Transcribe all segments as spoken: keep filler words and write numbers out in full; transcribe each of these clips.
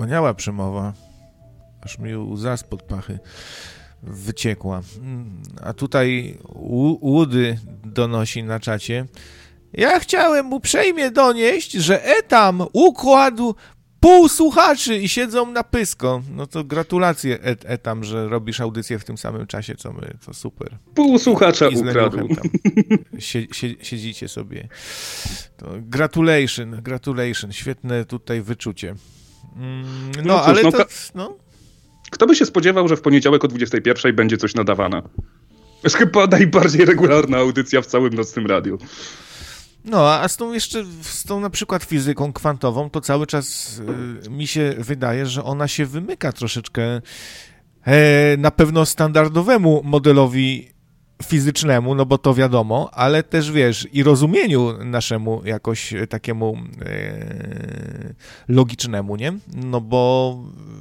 Wspaniała przemowa. Aż mi łza spod pachy wyciekła. A tutaj Łudy donosi na czacie. Ja chciałem uprzejmie donieść, że Etam układł pół słuchaczy i siedzą na pysko. No to gratulacje et, Etam, że robisz audycję w tym samym czasie, co my. To super. Pół słuchacza ukradł. Sie, sie, siedzicie sobie. To gratulation, gratulation. Świetne tutaj wyczucie. Mm, no, no cóż, ale no, to... No. Kto by się spodziewał, że w poniedziałek o dwudziestej pierwszej będzie coś nadawane? Jest chyba najbardziej regularna audycja w całym Nocnym Radiu. No, a z tą jeszcze, z tą na przykład fizyką kwantową, to cały czas y, mi się wydaje, że ona się wymyka troszeczkę e, na pewno standardowemu modelowi fizycznemu, no bo to wiadomo, ale też wiesz, i rozumieniu naszemu jakoś takiemu e, logicznemu, nie? No bo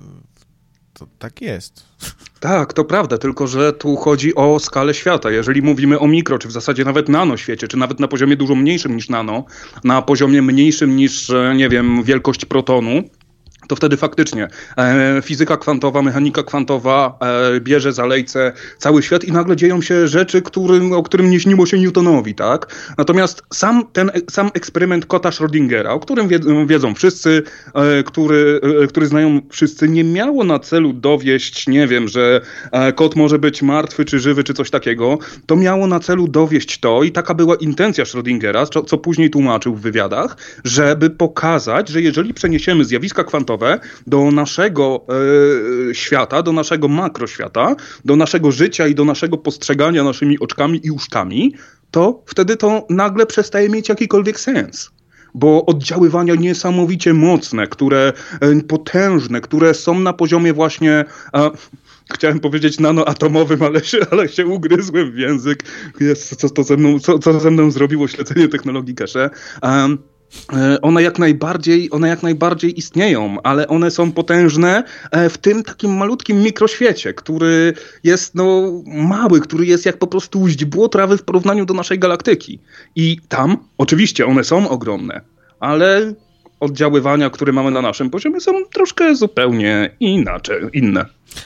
to tak jest. Tak, to prawda, tylko że tu chodzi o skalę świata. Jeżeli mówimy o mikro, czy w zasadzie nawet nanoświecie, czy nawet na poziomie dużo mniejszym niż nano, na poziomie mniejszym niż, nie wiem, wielkość protonu, to wtedy faktycznie e, fizyka kwantowa, mechanika kwantowa e, bierze za lejce cały świat i nagle dzieją się rzeczy, którym, o którym nie śniło się Newtonowi, tak? Natomiast sam ten sam eksperyment kota Schrödingera, o którym wiedzą, wiedzą wszyscy, e, który, e, który znają wszyscy, nie miało na celu dowieść, nie wiem, że e, kot może być martwy, czy żywy, czy coś takiego. To miało na celu dowieść to i taka była intencja Schrödingera, co, co później tłumaczył w wywiadach, żeby pokazać, że jeżeli przeniesiemy zjawiska kwantowe do naszego e, świata, do naszego makroświata, do naszego życia i do naszego postrzegania naszymi oczkami i uszkami, to wtedy to nagle przestaje mieć jakikolwiek sens. Bo oddziaływania niesamowicie mocne, które e, potężne, które są na poziomie właśnie... E, Chciałem powiedzieć nanoatomowym, ale się, ale się ugryzłem w język. Jest, co, to ze mną, co, co ze mną zrobiło śledzenie technologii cache. Um, One jak najbardziej, one jak najbardziej istnieją, ale one są potężne w tym takim malutkim mikroświecie, który jest no mały, który jest jak po prostu źdźbło trawy w porównaniu do naszej galaktyki. I tam oczywiście one są ogromne, ale oddziaływania, które mamy na naszym poziomie, są troszkę zupełnie inaczej, inne.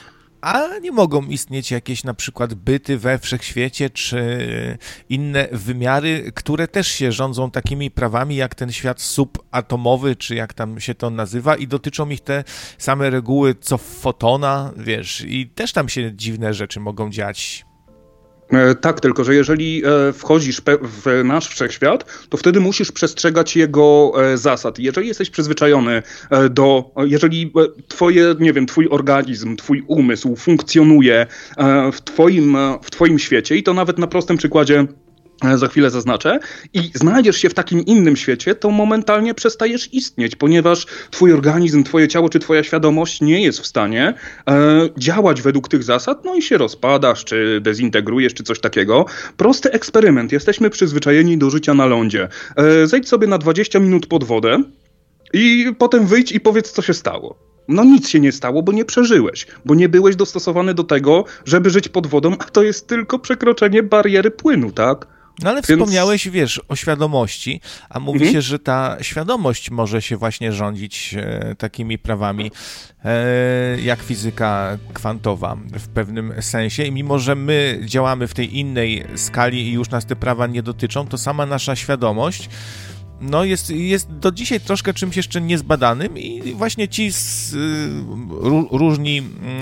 A nie mogą istnieć jakieś na przykład byty we wszechświecie, czy inne wymiary, które też się rządzą takimi prawami jak ten świat subatomowy, czy jak tam się to nazywa, i dotyczą ich te same reguły co fotona, wiesz, i też tam się dziwne rzeczy mogą dziać. Tak, tylko że jeżeli wchodzisz w nasz wszechświat, to wtedy musisz przestrzegać jego zasad. Jeżeli jesteś przyzwyczajony do, jeżeli twoje, nie wiem, twój organizm, twój umysł funkcjonuje w twoim, w twoim świecie, i to nawet na prostym przykładzie za chwilę zaznaczę, i znajdziesz się w takim innym świecie, to momentalnie przestajesz istnieć, ponieważ twój organizm, twoje ciało czy twoja świadomość nie jest w stanie e, działać według tych zasad, no i się rozpadasz, czy dezintegrujesz, czy coś takiego. Prosty eksperyment. Jesteśmy przyzwyczajeni do życia na lądzie. E, zejdź sobie na dwadzieścia minut pod wodę i potem wyjdź i powiedz, co się stało. No nic się nie stało, bo nie przeżyłeś, bo nie byłeś dostosowany do tego, żeby żyć pod wodą, a to jest tylko przekroczenie bariery płynu, tak? No ale Więc... wspomniałeś, wiesz, o świadomości, a mówi mhm. się, że ta świadomość może się właśnie rządzić e, takimi prawami e, jak fizyka kwantowa w pewnym sensie, i mimo, że my działamy w tej innej skali i już nas te prawa nie dotyczą, to sama nasza świadomość no jest, jest do dzisiaj troszkę czymś jeszcze niezbadanym, i właśnie ci z, y, ró, różni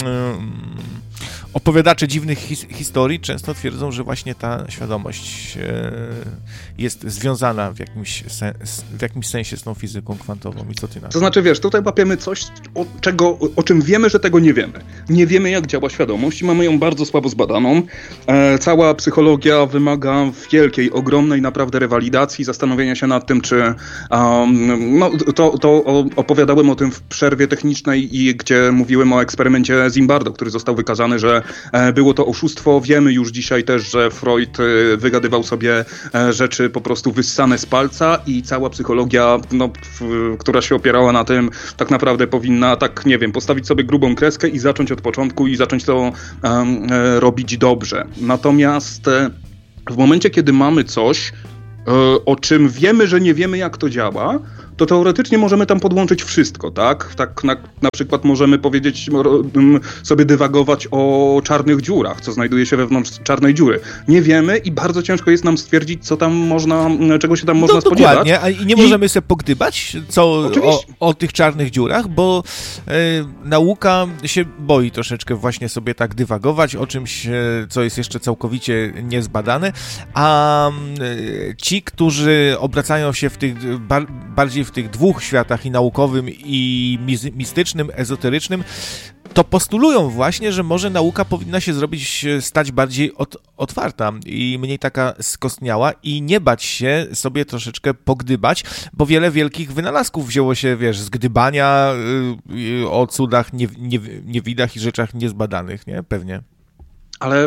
y, opowiadacze dziwnych his, historii często twierdzą, że właśnie ta świadomość y, jest związana w jakimś, sen, w jakimś sensie z tą fizyką kwantową. I co ty na to? To znaczy, wiesz, tutaj łapiemy coś, o, czego, o czym wiemy, że tego nie wiemy. Nie wiemy, jak działa świadomość i mamy ją bardzo słabo zbadaną. E, cała psychologia wymaga wielkiej, ogromnej naprawdę rewalidacji, zastanowienia się nad tym, czy um, no, to, to opowiadałem o tym w przerwie technicznej, i gdzie mówiłem o eksperymencie Zimbardo, który został wykazany, że e, było to oszustwo. Wiemy już dzisiaj też, że Freud e, wygadywał sobie e, rzeczy po prostu wyssane z palca, i cała psychologia, no, w, która się opierała na tym, tak naprawdę powinna, tak nie wiem, postawić sobie grubą kreskę i zacząć od początku i zacząć to um, e, robić dobrze. Natomiast e, w momencie, kiedy mamy coś, o czym wiemy, że nie wiemy, jak to działa, to teoretycznie możemy tam podłączyć wszystko, tak? Tak na, na przykład możemy powiedzieć, sobie dywagować o czarnych dziurach, co znajduje się wewnątrz czarnej dziury. Nie wiemy i bardzo ciężko jest nam stwierdzić, co tam można, czego się tam można no, spodziewać. Dokładnie, a i nie możemy I... sobie pogdybać co, o, o tych czarnych dziurach, bo e, nauka się boi troszeczkę właśnie sobie tak dywagować o czymś, co jest jeszcze całkowicie niezbadane, a e, ci, którzy obracają się w tych, bar, bardziej w tych dwóch światach, i naukowym, i mistycznym, ezoterycznym, to postulują właśnie, że może nauka powinna się zrobić, stać bardziej od, otwarta i mniej taka skostniała i nie bać się sobie troszeczkę pogdybać, bo wiele wielkich wynalazków wzięło się, wiesz, z gdybania yy, o cudach, nie, nie, niewidach i rzeczach niezbadanych, nie? Pewnie. Ale e,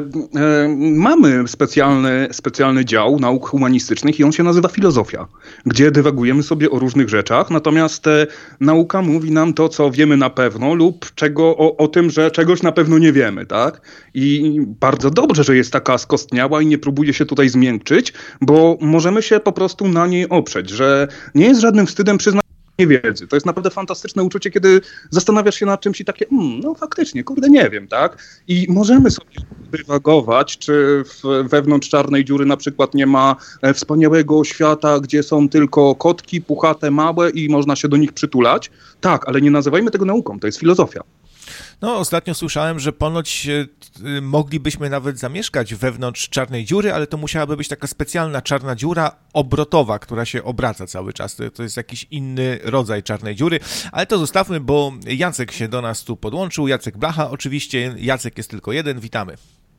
mamy specjalny, specjalny dział nauk humanistycznych i on się nazywa filozofia, gdzie dywagujemy sobie o różnych rzeczach, natomiast e, nauka mówi nam to, co wiemy na pewno lub czego, o, o tym, że czegoś na pewno nie wiemy, tak? I bardzo dobrze, że jest taka skostniała i nie próbuje się tutaj zmiękczyć, bo możemy się po prostu na niej oprzeć, że nie jest żadnym wstydem przyznać niewiedzy. To jest naprawdę fantastyczne uczucie, kiedy zastanawiasz się nad czymś i takie, mm, no faktycznie, kurde, nie wiem, tak? I możemy sobie dywagować, czy w, wewnątrz czarnej dziury na przykład nie ma e, wspaniałego świata, gdzie są tylko kotki, puchate, małe i można się do nich przytulać. Tak, ale nie nazywajmy tego nauką, to jest filozofia. No, ostatnio słyszałem, że ponoć y, moglibyśmy nawet zamieszkać wewnątrz czarnej dziury, ale to musiałaby być taka specjalna czarna dziura obrotowa, która się obraca cały czas. To, to jest jakiś inny rodzaj czarnej dziury, ale to zostawmy, bo Jacek się do nas tu podłączył. Jacek Blacha oczywiście. Jacek jest tylko jeden. Witamy.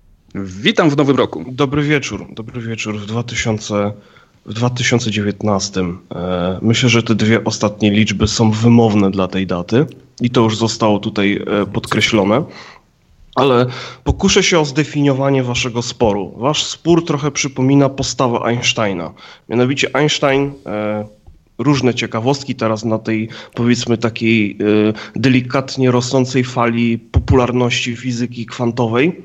Witam w nowym roku. Dobry wieczór. Dobry wieczór w dwa tysiące W dwa tysiące dziewiętnastym. Myślę, że te dwie ostatnie liczby są wymowne dla tej daty i to już zostało tutaj podkreślone, ale pokuszę się o zdefiniowanie waszego sporu. Wasz spór trochę przypomina postawę Einsteina. Mianowicie Einstein, różne ciekawostki teraz na tej, powiedzmy, takiej delikatnie rosnącej fali popularności fizyki kwantowej,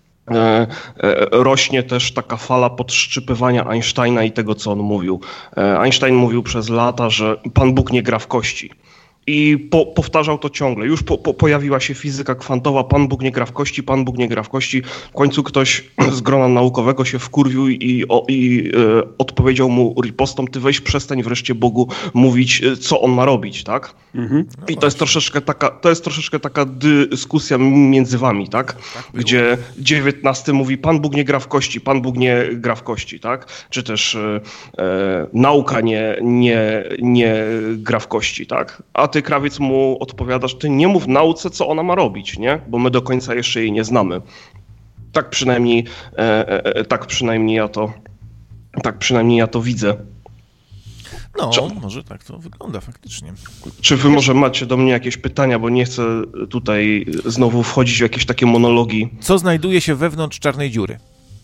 rośnie też taka fala podszczypywania Einsteina i tego, co on mówił. Einstein mówił przez lata, że Pan Bóg nie gra w kości. I po, powtarzał to ciągle. Już po, po, pojawiła się fizyka kwantowa, Pan Bóg nie gra w kości, Pan Bóg nie gra w kości. W końcu ktoś z grona naukowego się wkurwił i, o, i e, odpowiedział mu ripostą, ty weź przestań wreszcie Bogu mówić, co on ma robić, tak? Mhm. I to jest troszeczkę taka, to jest troszeczkę taka dyskusja między wami, tak? tak Gdzie dziewiętnasty mówi, Pan Bóg nie gra w kości, Pan Bóg nie gra w kości, tak? Czy też e, e, nauka nie, nie, nie gra w kości, tak? A ty, krawiec, mu odpowiadasz, ty nie mów nauce, co ona ma robić, nie? Bo my do końca jeszcze jej nie znamy. Tak przynajmniej, e, e, tak przynajmniej ja to, tak przynajmniej ja to widzę. No, Czy, może tak to wygląda faktycznie. Czy wy może macie do mnie jakieś pytania, bo nie chcę tutaj znowu wchodzić w jakieś takie monologi. Co znajduje się wewnątrz czarnej dziury?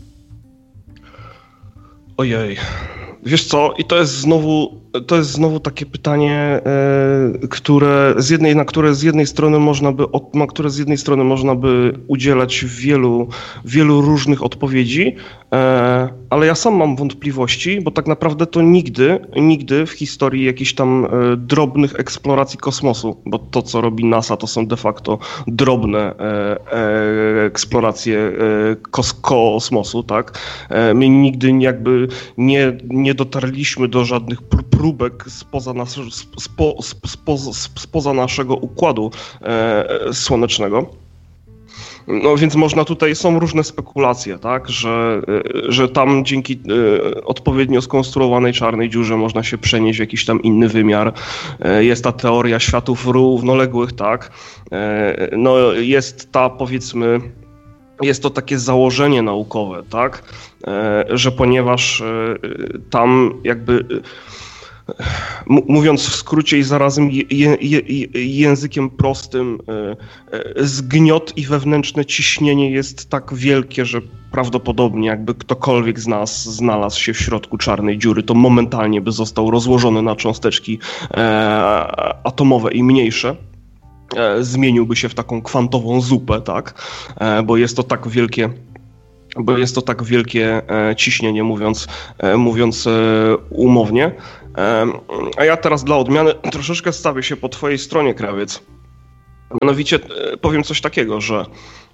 Ojej. Wiesz co, i to jest znowu, to jest znowu takie pytanie, e, które z jednej, na które z jednej strony można by, od, na które z jednej strony można by udzielać wielu, wielu różnych odpowiedzi, e, ale ja sam mam wątpliwości, bo tak naprawdę to nigdy, nigdy w historii jakichś tam e, drobnych eksploracji kosmosu, bo to, co robi NASA, to są de facto drobne e, e, eksploracje e, kos, kosmosu, tak? E, my nigdy jakby nie, nie dotarliśmy do żadnych próbek spoza, nas, spo, spo, spoza naszego układu e, słonecznego. No więc można tutaj, są różne spekulacje, tak, że, że tam dzięki e, odpowiednio skonstruowanej czarnej dziurze można się przenieść w jakiś tam inny wymiar. E, jest ta teoria światów równoległych, tak. E, no jest ta, powiedzmy, jest to takie założenie naukowe, tak, e, że ponieważ e, tam jakby mówiąc w skrócie i zarazem je, je, je, językiem prostym, zgniot i wewnętrzne ciśnienie jest tak wielkie, że prawdopodobnie jakby ktokolwiek z nas znalazł się w środku czarnej dziury, to momentalnie by został rozłożony na cząsteczki atomowe i mniejsze. Zmieniłby się w taką kwantową zupę, tak? Bo jest to tak wielkie Bo jest to tak wielkie e, ciśnienie, mówiąc, e, mówiąc e, umownie. A ja teraz dla odmiany troszeczkę stawię się po twojej stronie, Krawiec. Mianowicie powiem coś takiego, że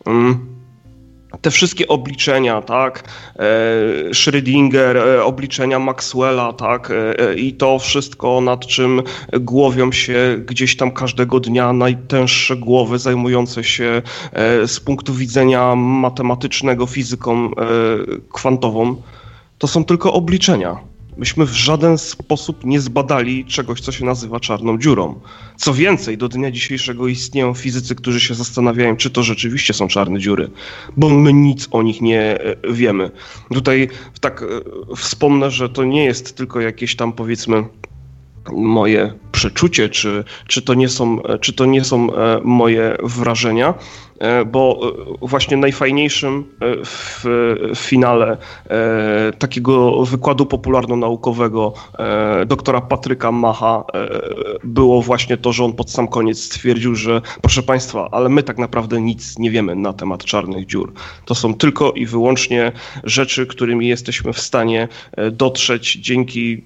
te wszystkie obliczenia, tak, Schrödinger, obliczenia Maxwella, tak, i to wszystko, nad czym głowią się gdzieś tam każdego dnia najtęższe głowy zajmujące się z punktu widzenia matematycznego fizyką kwantową, to są tylko obliczenia. Myśmy w żaden sposób nie zbadali czegoś, co się nazywa czarną dziurą. Co więcej, do dnia dzisiejszego istnieją fizycy, którzy się zastanawiają, czy to rzeczywiście są czarne dziury, bo my nic o nich nie wiemy. Tutaj tak wspomnę, że to nie jest tylko jakieś tam, powiedzmy, moje przeczucie, czy, czy, to nie są, czy to nie są moje wrażenia, bo właśnie najfajniejszym w, w finale takiego wykładu popularno-naukowego doktora Patryka Macha było właśnie to, że on pod sam koniec stwierdził, że proszę Państwa, ale my tak naprawdę nic nie wiemy na temat czarnych dziur. To są tylko i wyłącznie rzeczy, którymi jesteśmy w stanie dotrzeć dzięki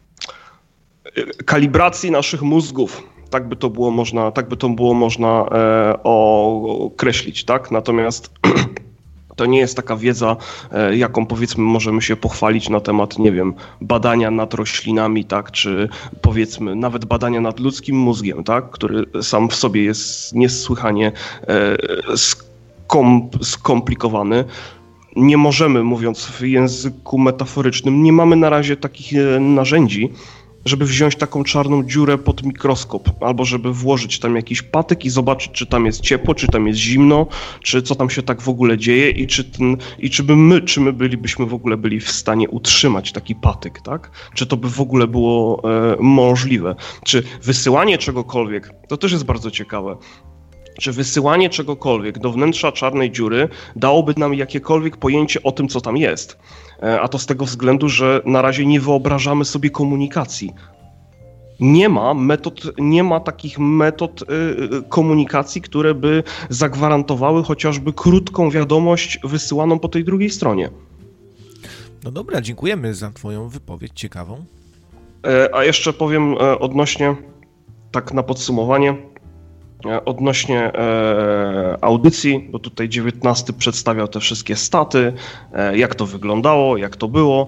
kalibracji naszych mózgów, tak by to było można, tak by to było można e, określić, tak? Natomiast to nie jest taka wiedza, e, jaką powiedzmy możemy się pochwalić na temat, nie wiem, badania nad roślinami, tak? Czy powiedzmy nawet badania nad ludzkim mózgiem, tak? Który sam w sobie jest niesłychanie e, skom- skomplikowany. Nie możemy, mówiąc w języku metaforycznym, nie mamy na razie takich e, narzędzi, żeby wziąć taką czarną dziurę pod mikroskop, albo żeby włożyć tam jakiś patyk i zobaczyć, czy tam jest ciepło, czy tam jest zimno, czy co tam się tak w ogóle dzieje i czy, ten, i czy by my, czy my bylibyśmy w ogóle byli w stanie utrzymać taki patyk, tak? Czy to by w ogóle było e, możliwe? Czy wysyłanie czegokolwiek, to też jest bardzo ciekawe. Czy wysyłanie czegokolwiek do wnętrza czarnej dziury dałoby nam jakiekolwiek pojęcie o tym, co tam jest? A to z tego względu, że na razie nie wyobrażamy sobie komunikacji. Nie ma metod, nie ma takich metod y, komunikacji, które by zagwarantowały chociażby krótką wiadomość wysyłaną po tej drugiej stronie. No dobra, dziękujemy za twoją wypowiedź ciekawą. A jeszcze powiem odnośnie, tak na podsumowanie, odnośnie e, audycji, bo tutaj dziewiętnasty przedstawiał te wszystkie staty, e, jak to wyglądało, jak to było,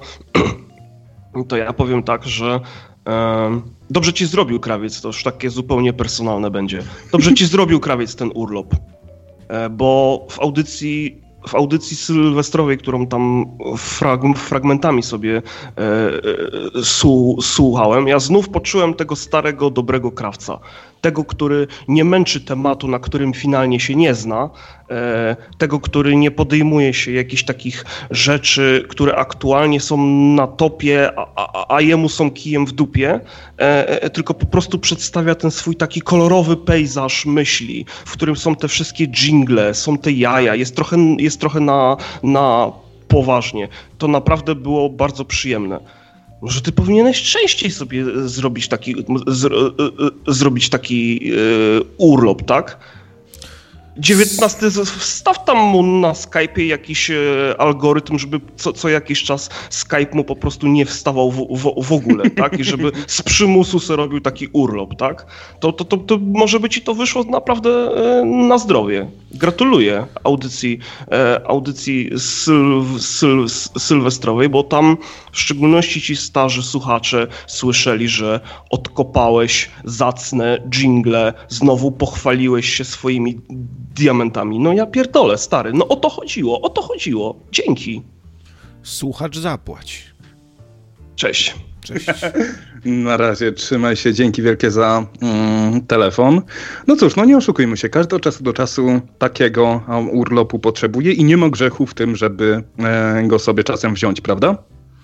to ja powiem tak, że e, dobrze ci zrobił Krawiec, to już takie zupełnie personalne będzie, dobrze ci zrobił Krawiec ten urlop, e, bo w audycji w audycji sylwestrowej, którą tam frag- fragmentami sobie e, e, su- słuchałem, ja znów poczułem tego starego, dobrego krawca. Tego, który nie męczy tematu, na którym finalnie się nie zna, e, tego, który nie podejmuje się jakichś takich rzeczy, które aktualnie są na topie, a, a, a jemu są kijem w dupie, e, e, tylko po prostu przedstawia ten swój taki kolorowy pejzaż myśli, w którym są te wszystkie dżingle, są te jaja, jest trochę, jest trochę na, na poważnie. To naprawdę było bardzo przyjemne. Może ty powinieneś częściej sobie zrobić taki, z, zrobić taki yy, urlop, tak? dziewiętnasty, wstaw tam mu na Skype'ie jakiś e, algorytm, żeby co, co jakiś czas Skype mu po prostu nie wstawał w, w, w ogóle, tak? I żeby z przymusu sobie robił taki urlop, tak? To, to, to, to może by ci to wyszło naprawdę e, na zdrowie. Gratuluję audycji, e, audycji syl, syl, sylwestrowej, bo tam w szczególności ci starzy słuchacze słyszeli, że odkopałeś zacne dżingle, znowu pochwaliłeś się swoimi diamentami. No ja pierdolę, stary, no o to chodziło, o to chodziło. Dzięki. Słuchacz zapłać. Cześć. Cześć. Na razie, trzymaj się, dzięki wielkie za mm, telefon. No cóż, no nie oszukujmy się, każdy od czasu do czasu takiego urlopu potrzebuje i nie ma grzechu w tym, żeby e, go sobie czasem wziąć, prawda?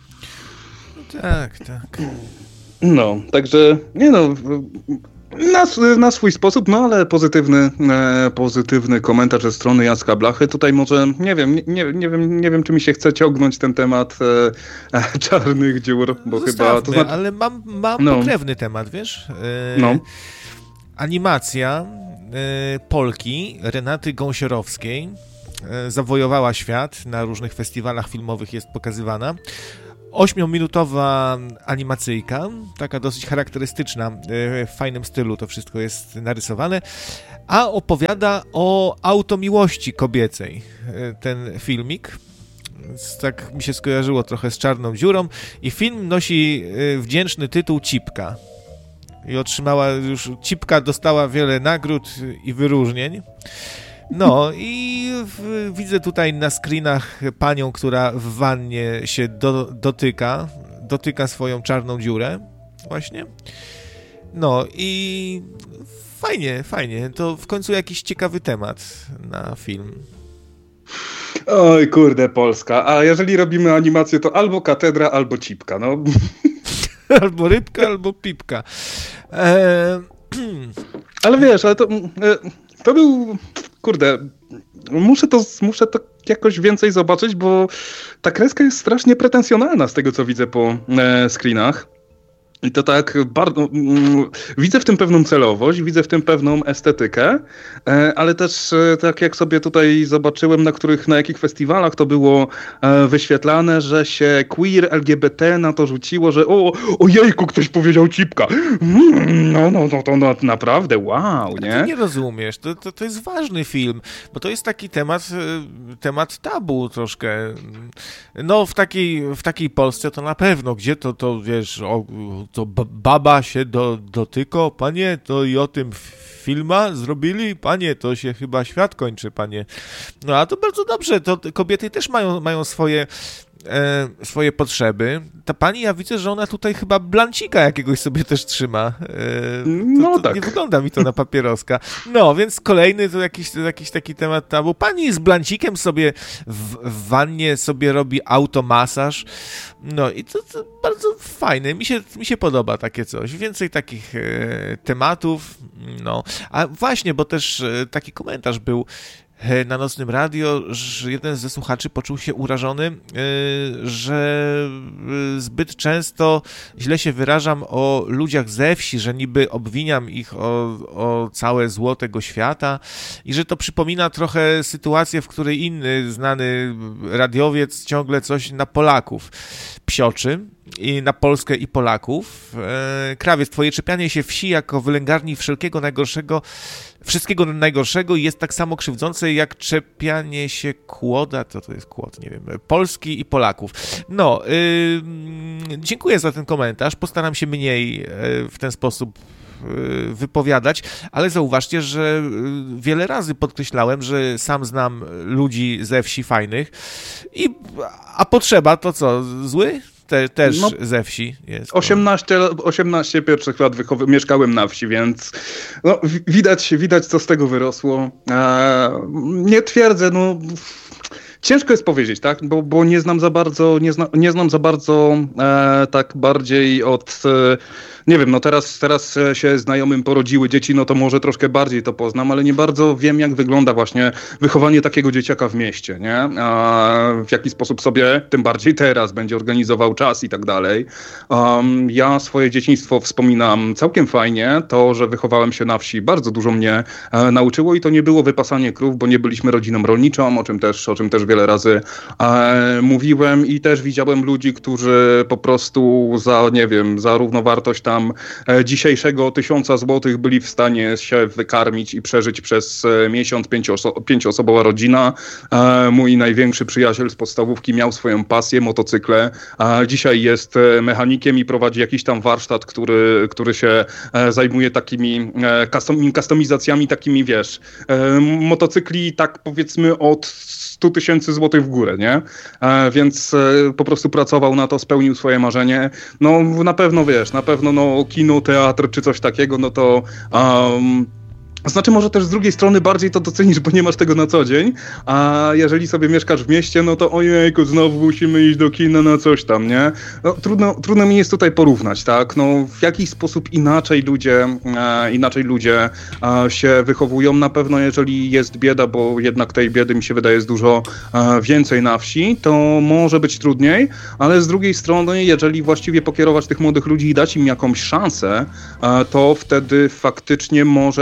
Tak, tak. No, także, nie no... Na, na swój sposób, no ale pozytywny, e, pozytywny komentarz ze strony Jacka Blachy. Tutaj może, nie wiem, nie, nie wiem, nie wiem, czy mi się chce ciągnąć ten temat e, e, czarnych dziur, bo Zostawmy, chyba... To znaczy... ale mam, mam no. pokrewny temat, wiesz? E, no. Animacja e, Polki Renaty Gąsiorowskiej e, zawojowała świat, na różnych festiwalach filmowych jest pokazywana. Ośmiominutowa animacyjka, taka dosyć charakterystyczna, w fajnym stylu to wszystko jest narysowane, a opowiada o automiłości kobiecej ten filmik. Tak mi się skojarzyło trochę z Czarną dziurą i film nosi wdzięczny tytuł Cipka. I otrzymała już, Cipka dostała wiele nagród i wyróżnień. No i w, widzę tutaj na screenach panią, która w wannie się do, dotyka, dotyka swoją czarną dziurę właśnie. No i fajnie, fajnie. To w końcu jakiś ciekawy temat na film. Oj, kurde, Polska. A jeżeli robimy animację, to albo Katedra, albo Cipka, no. Albo rybka, albo pipka. Eee... Ale wiesz, ale to, to był... Kurde, muszę to, muszę to jakoś więcej zobaczyć, bo ta kreska jest strasznie pretensjonalna z tego, co widzę po e, screenach. I to tak bardzo... Mm, widzę w tym pewną celowość, widzę w tym pewną estetykę, e, ale też e, tak jak sobie tutaj zobaczyłem, na których, na jakich festiwalach to było e, wyświetlane, że się queer, L G B T na to rzuciło, że o, ojejku, ktoś powiedział Cipka. Mm, no, no, no, to no, naprawdę, wow, nie? Ty nie rozumiesz, to, to, to jest ważny film, bo to jest taki temat, temat tabu troszkę. No, w takiej, w takiej Polsce to na pewno, gdzie to, to wiesz, o, to baba się do, dotyka, panie, to i o tym filma zrobili, panie, to się chyba świat kończy, panie. No a to bardzo dobrze, to kobiety też mają, mają swoje, e, swoje potrzeby. Ta pani, ja widzę, że ona tutaj chyba blancika jakiegoś sobie też trzyma. E, to, no to tak. Nie wygląda mi to na papieroska. No, więc kolejny to jakiś, jakiś taki temat tabu. Pani z blancikiem sobie w, w wannie sobie robi automasaż. No i to, to bardzo fajne. Mi się, mi się podoba takie coś. Więcej takich e, tematów. No. A właśnie, bo też e, taki komentarz był na Nocnym Radio, że jeden ze słuchaczy poczuł się urażony, że zbyt często źle się wyrażam o ludziach ze wsi, że niby obwiniam ich o, o całe zło tego świata i że to przypomina trochę sytuację, w której inny znany radiowiec ciągle coś na Polaków psioczy. I na Polskę i Polaków. E, krawiec, twoje czepianie się wsi jako wylęgarni wszelkiego najgorszego, wszystkiego najgorszego jest tak samo krzywdzące jak czepianie się kłoda, to to jest kłod, nie wiem, Polski i Polaków. No, y, dziękuję za ten komentarz, postaram się mniej y, w ten sposób wypowiadać, ale zauważcie, że wiele razy podkreślałem, że sam znam ludzi ze wsi fajnych, i, a potrzeba to co, zły? Te, też no, ze wsi jest. osiemnaście, osiemnaście pierwszych lat wychowy, mieszkałem na wsi, więc no, widać, widać, co z tego wyrosło. Eee, nie twierdzę, no... Ciężko jest powiedzieć, tak? Bo, bo nie znam za bardzo, nie, zna, nie znam za bardzo e, tak bardziej od, e, nie wiem, no teraz, teraz się znajomym porodziły dzieci, no to może troszkę bardziej to poznam, ale nie bardzo wiem, jak wygląda właśnie wychowanie takiego dzieciaka w mieście, nie? A w jaki sposób sobie, tym bardziej teraz, będzie organizował czas i tak dalej. Um, ja swoje dzieciństwo wspominam całkiem fajnie. To, że wychowałem się na wsi, bardzo dużo mnie e, nauczyło i to nie było wypasanie krów, bo nie byliśmy rodziną rolniczą, o czym też, o czym też wiele razy e, mówiłem i też widziałem ludzi, którzy po prostu za, nie wiem, za równowartość tam e, dzisiejszego tysiąca złotych byli w stanie się wykarmić i przeżyć przez e, miesiąc pięciooso- pięcioosobowa rodzina. E, mój największy przyjaciel z podstawówki miał swoją pasję, motocykle, a dzisiaj jest e, mechanikiem i prowadzi jakiś tam warsztat, który, który się e, zajmuje takimi e, custom, customizacjami, takimi, wiesz, e, motocykli tak powiedzmy od stu tysięcy złotych w górę, nie? E, więc e, po prostu pracował na to, spełnił swoje marzenie. No na pewno, wiesz, na pewno no kino, teatr czy coś takiego, no to... Um, Znaczy może też z drugiej strony bardziej to docenisz, bo nie masz tego na co dzień, a jeżeli sobie mieszkasz w mieście, no to ojejku, znowu musimy iść do kina na coś tam, nie? No, trudno, trudno mi jest tutaj porównać, tak? No w jakiś sposób inaczej ludzie, e, inaczej ludzie e, się wychowują. Na pewno jeżeli jest bieda, bo jednak tej biedy mi się wydaje jest dużo e, więcej na wsi, to może być trudniej, ale z drugiej strony, jeżeli właściwie pokierować tych młodych ludzi i dać im jakąś szansę, e, to wtedy faktycznie może to za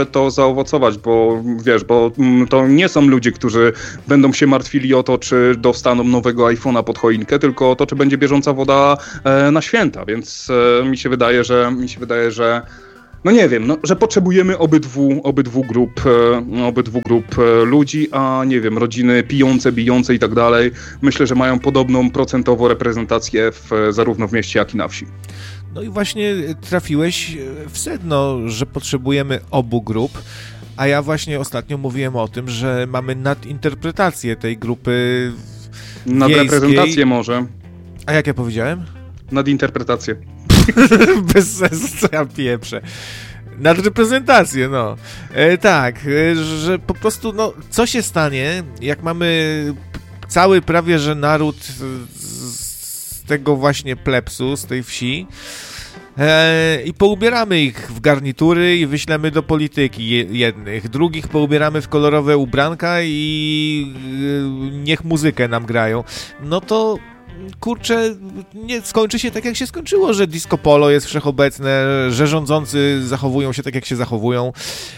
zaowocować, bo wiesz, bo to nie są ludzie, którzy będą się martwili o to, czy dostaną nowego iPhone'a pod choinkę, tylko o to, czy będzie bieżąca woda e, na święta, więc e, mi się wydaje, że mi się wydaje, że no nie wiem, no, że potrzebujemy obydwu, obydwu grup, e, obydwu grup e, ludzi, a nie wiem, rodziny pijące, bijące i tak dalej, myślę, że mają podobną procentową reprezentację w, zarówno w mieście, jak i na wsi. No i właśnie trafiłeś w sedno, że potrzebujemy obu grup, a ja właśnie ostatnio mówiłem o tym, że mamy nadinterpretację tej grupy wiejskiej. Nadreprezentację może. A jak ja powiedziałem? Nadinterpretację. Bez sensu, co ja pieprzę. Nadreprezentację, no. E, tak, e, że po prostu, no, co się stanie, jak mamy cały prawie, że naród z tego właśnie plebsu, z tej wsi, e, i poubieramy ich w garnitury i wyślemy do polityki jednych, drugich poubieramy w kolorowe ubranka i e, niech muzykę nam grają, no to kurczę, nie skończy się tak, jak się skończyło, że disco polo jest wszechobecne, że rządzący zachowują się tak, jak się zachowują.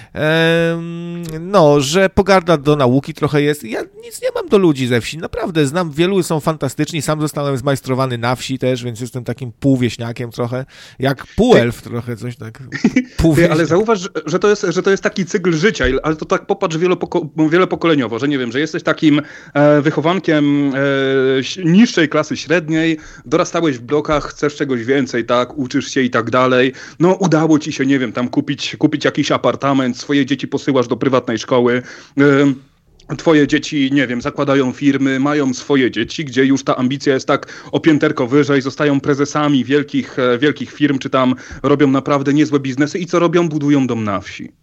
Ehm, no, że pogarda do nauki trochę jest. Ja nic nie mam do ludzi ze wsi, naprawdę. Znam, wielu są fantastyczni, sam zostałem zmajstrowany na wsi też, więc jestem takim półwieśniakiem trochę, jak półelf trochę, coś tak. Ty, ale zauważ, że to, jest, że to jest taki cykl życia, ale to tak popatrz wielopoko- wielopokoleniowo, że nie wiem, że jesteś takim e, wychowankiem e, niższej klasy średniej, dorastałeś w blokach, chcesz czegoś więcej, tak, uczysz się i tak dalej, no udało ci się, nie wiem, tam kupić, kupić jakiś apartament, swoje dzieci posyłasz do prywatnej szkoły, yy, twoje dzieci, nie wiem, zakładają firmy, mają swoje dzieci, gdzie już ta ambicja jest tak o pięterko wyżej, zostają prezesami wielkich, wielkich firm, czy tam robią naprawdę niezłe biznesy i co robią? Budują dom na wsi.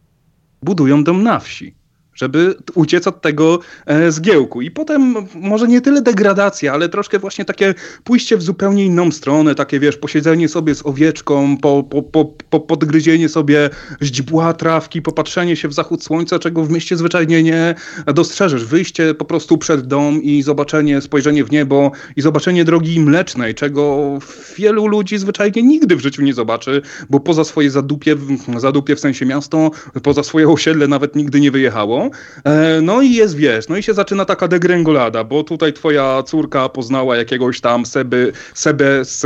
Budują dom na wsi, żeby uciec od tego e, zgiełku. I potem może nie tyle degradacja, ale troszkę właśnie takie pójście w zupełnie inną stronę, takie wiesz, posiedzenie sobie z owieczką, po, po, po, po podgryzienie sobie źdźbła trawki, popatrzenie się w zachód słońca, czego w mieście zwyczajnie nie dostrzeżesz. Wyjście po prostu przed dom i zobaczenie, spojrzenie w niebo i zobaczenie drogi mlecznej, czego wielu ludzi zwyczajnie nigdy w życiu nie zobaczy, bo poza swoje zadupie, zadupie w sensie miasto, poza swoje osiedle nawet nigdy nie wyjechało. No i jest, wiesz, no i się zaczyna taka degrengolada, bo tutaj twoja córka poznała jakiegoś tam Seby, Sebę z,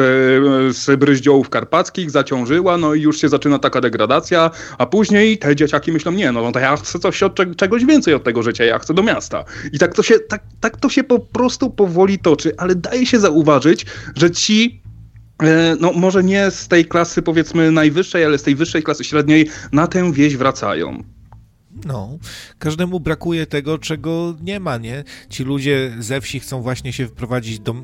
z Bryździołów Karpackich, zaciążyła, no i już się zaczyna taka degradacja, a później te dzieciaki myślą, nie, no, no to ja chcę coś od czegoś więcej od tego życia, ja chcę do miasta. I tak to się, tak, tak to się po prostu powoli toczy, ale daje się zauważyć, że ci no może nie z tej klasy powiedzmy najwyższej, ale z tej wyższej klasy średniej na tę wieś wracają. No, każdemu brakuje tego, czego nie ma, nie? Ci ludzie ze wsi chcą właśnie się wprowadzić do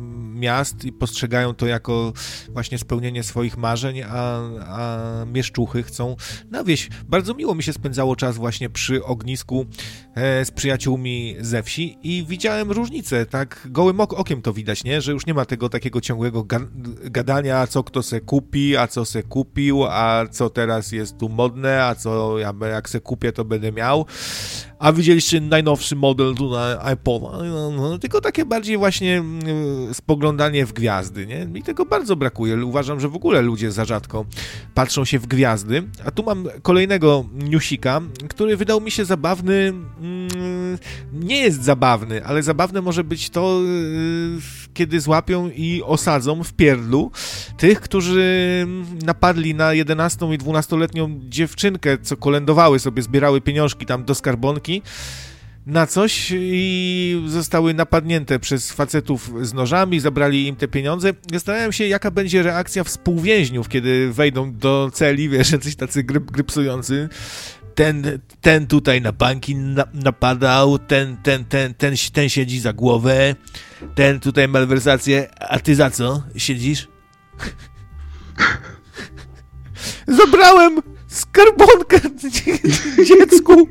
miast i postrzegają to jako właśnie spełnienie swoich marzeń, a, a mieszczuchy chcą na wieś. Bardzo miło mi się spędzało czas właśnie przy ognisku e, z przyjaciółmi ze wsi i widziałem różnicę, tak gołym ok- okiem to widać, nie? Że już nie ma tego takiego ciągłego ga- gadania, co kto se kupi, a co se kupił, a co teraz jest tu modne, a co ja jak se kupię, to będę miał. A widzieliście najnowszy model tu na iPhone'a, no, no, tylko takie bardziej właśnie y, spoglądanie w gwiazdy, nie? Mi tego bardzo brakuje. Uważam, że w ogóle ludzie za rzadko patrzą się w gwiazdy. A tu mam kolejnego newsika, który wydał mi się zabawny. Mm, nie jest zabawny, ale zabawne może być to, y, kiedy złapią i osadzą w pierdlu tych, którzy napadli na jedenasto- i dwunastoletnią dziewczynkę, co kolędowały sobie, zbierały pieniążki tam do skarbonki na coś i zostały napadnięte przez facetów z nożami, zabrali im te pieniądze. Zastanawiam się, jaka będzie reakcja współwięźniów, kiedy wejdą do celi, wiesz, jacyś tacy gryp, grypsujący. Ten, ten tutaj na banki na, napadał, ten, ten, ten, ten, ten siedzi za głowę, ten tutaj malwersację, a ty za co siedzisz? Zabrałem skarbonkę dziecku.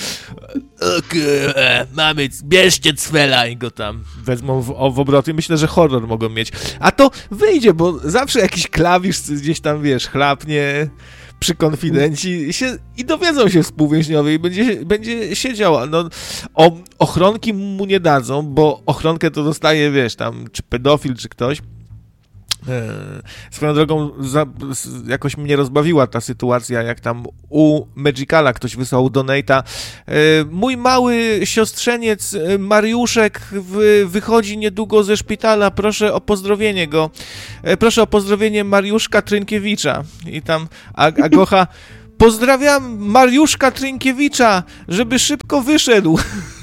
Okay, mamy, bierzcie cwela i go tam wezmą w, w obroty. Myślę, że horror mogą mieć. A to wyjdzie, bo zawsze jakiś klawisz gdzieś tam, wiesz, chlapnie przy konfidenci się, i dowiedzą się współwięźniowie i będzie, będzie siedział. No, o, ochronki mu nie dadzą, bo ochronkę to dostaje, wiesz, tam, czy pedofil, czy ktoś. Swoją drogą za, jakoś mnie rozbawiła ta sytuacja, jak tam u Magicala ktoś wysłał donate'a. Mój mały siostrzeniec Mariuszek w, wychodzi niedługo ze szpitala, proszę o pozdrowienie go. Proszę o pozdrowienie Mariuszka Trynkiewicza. I tam Agocha, pozdrawiam Mariuszka Trynkiewicza, żeby szybko wyszedł.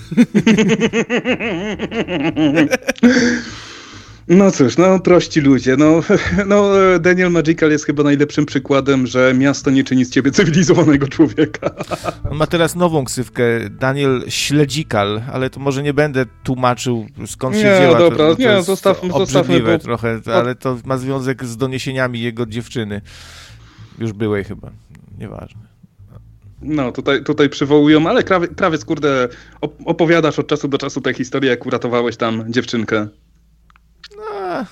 No cóż, no prości ludzie, no, no Daniel Magical jest chyba najlepszym przykładem, że miasto nie czyni z ciebie cywilizowanego człowieka. On ma teraz nową ksywkę, Daniel Śledzikal, ale to może nie będę tłumaczył, skąd się nie, wzięła. Dobra, to, to nie, jest zostawmy, zostawmy. Bo... trochę, ale to ma związek z doniesieniami jego dziewczyny, już byłej chyba, nieważne. No, tutaj, tutaj przywołują, ale krawiec, krawiec kurde, opowiadasz od czasu do czasu tę historię, jak uratowałeś tam dziewczynkę. No,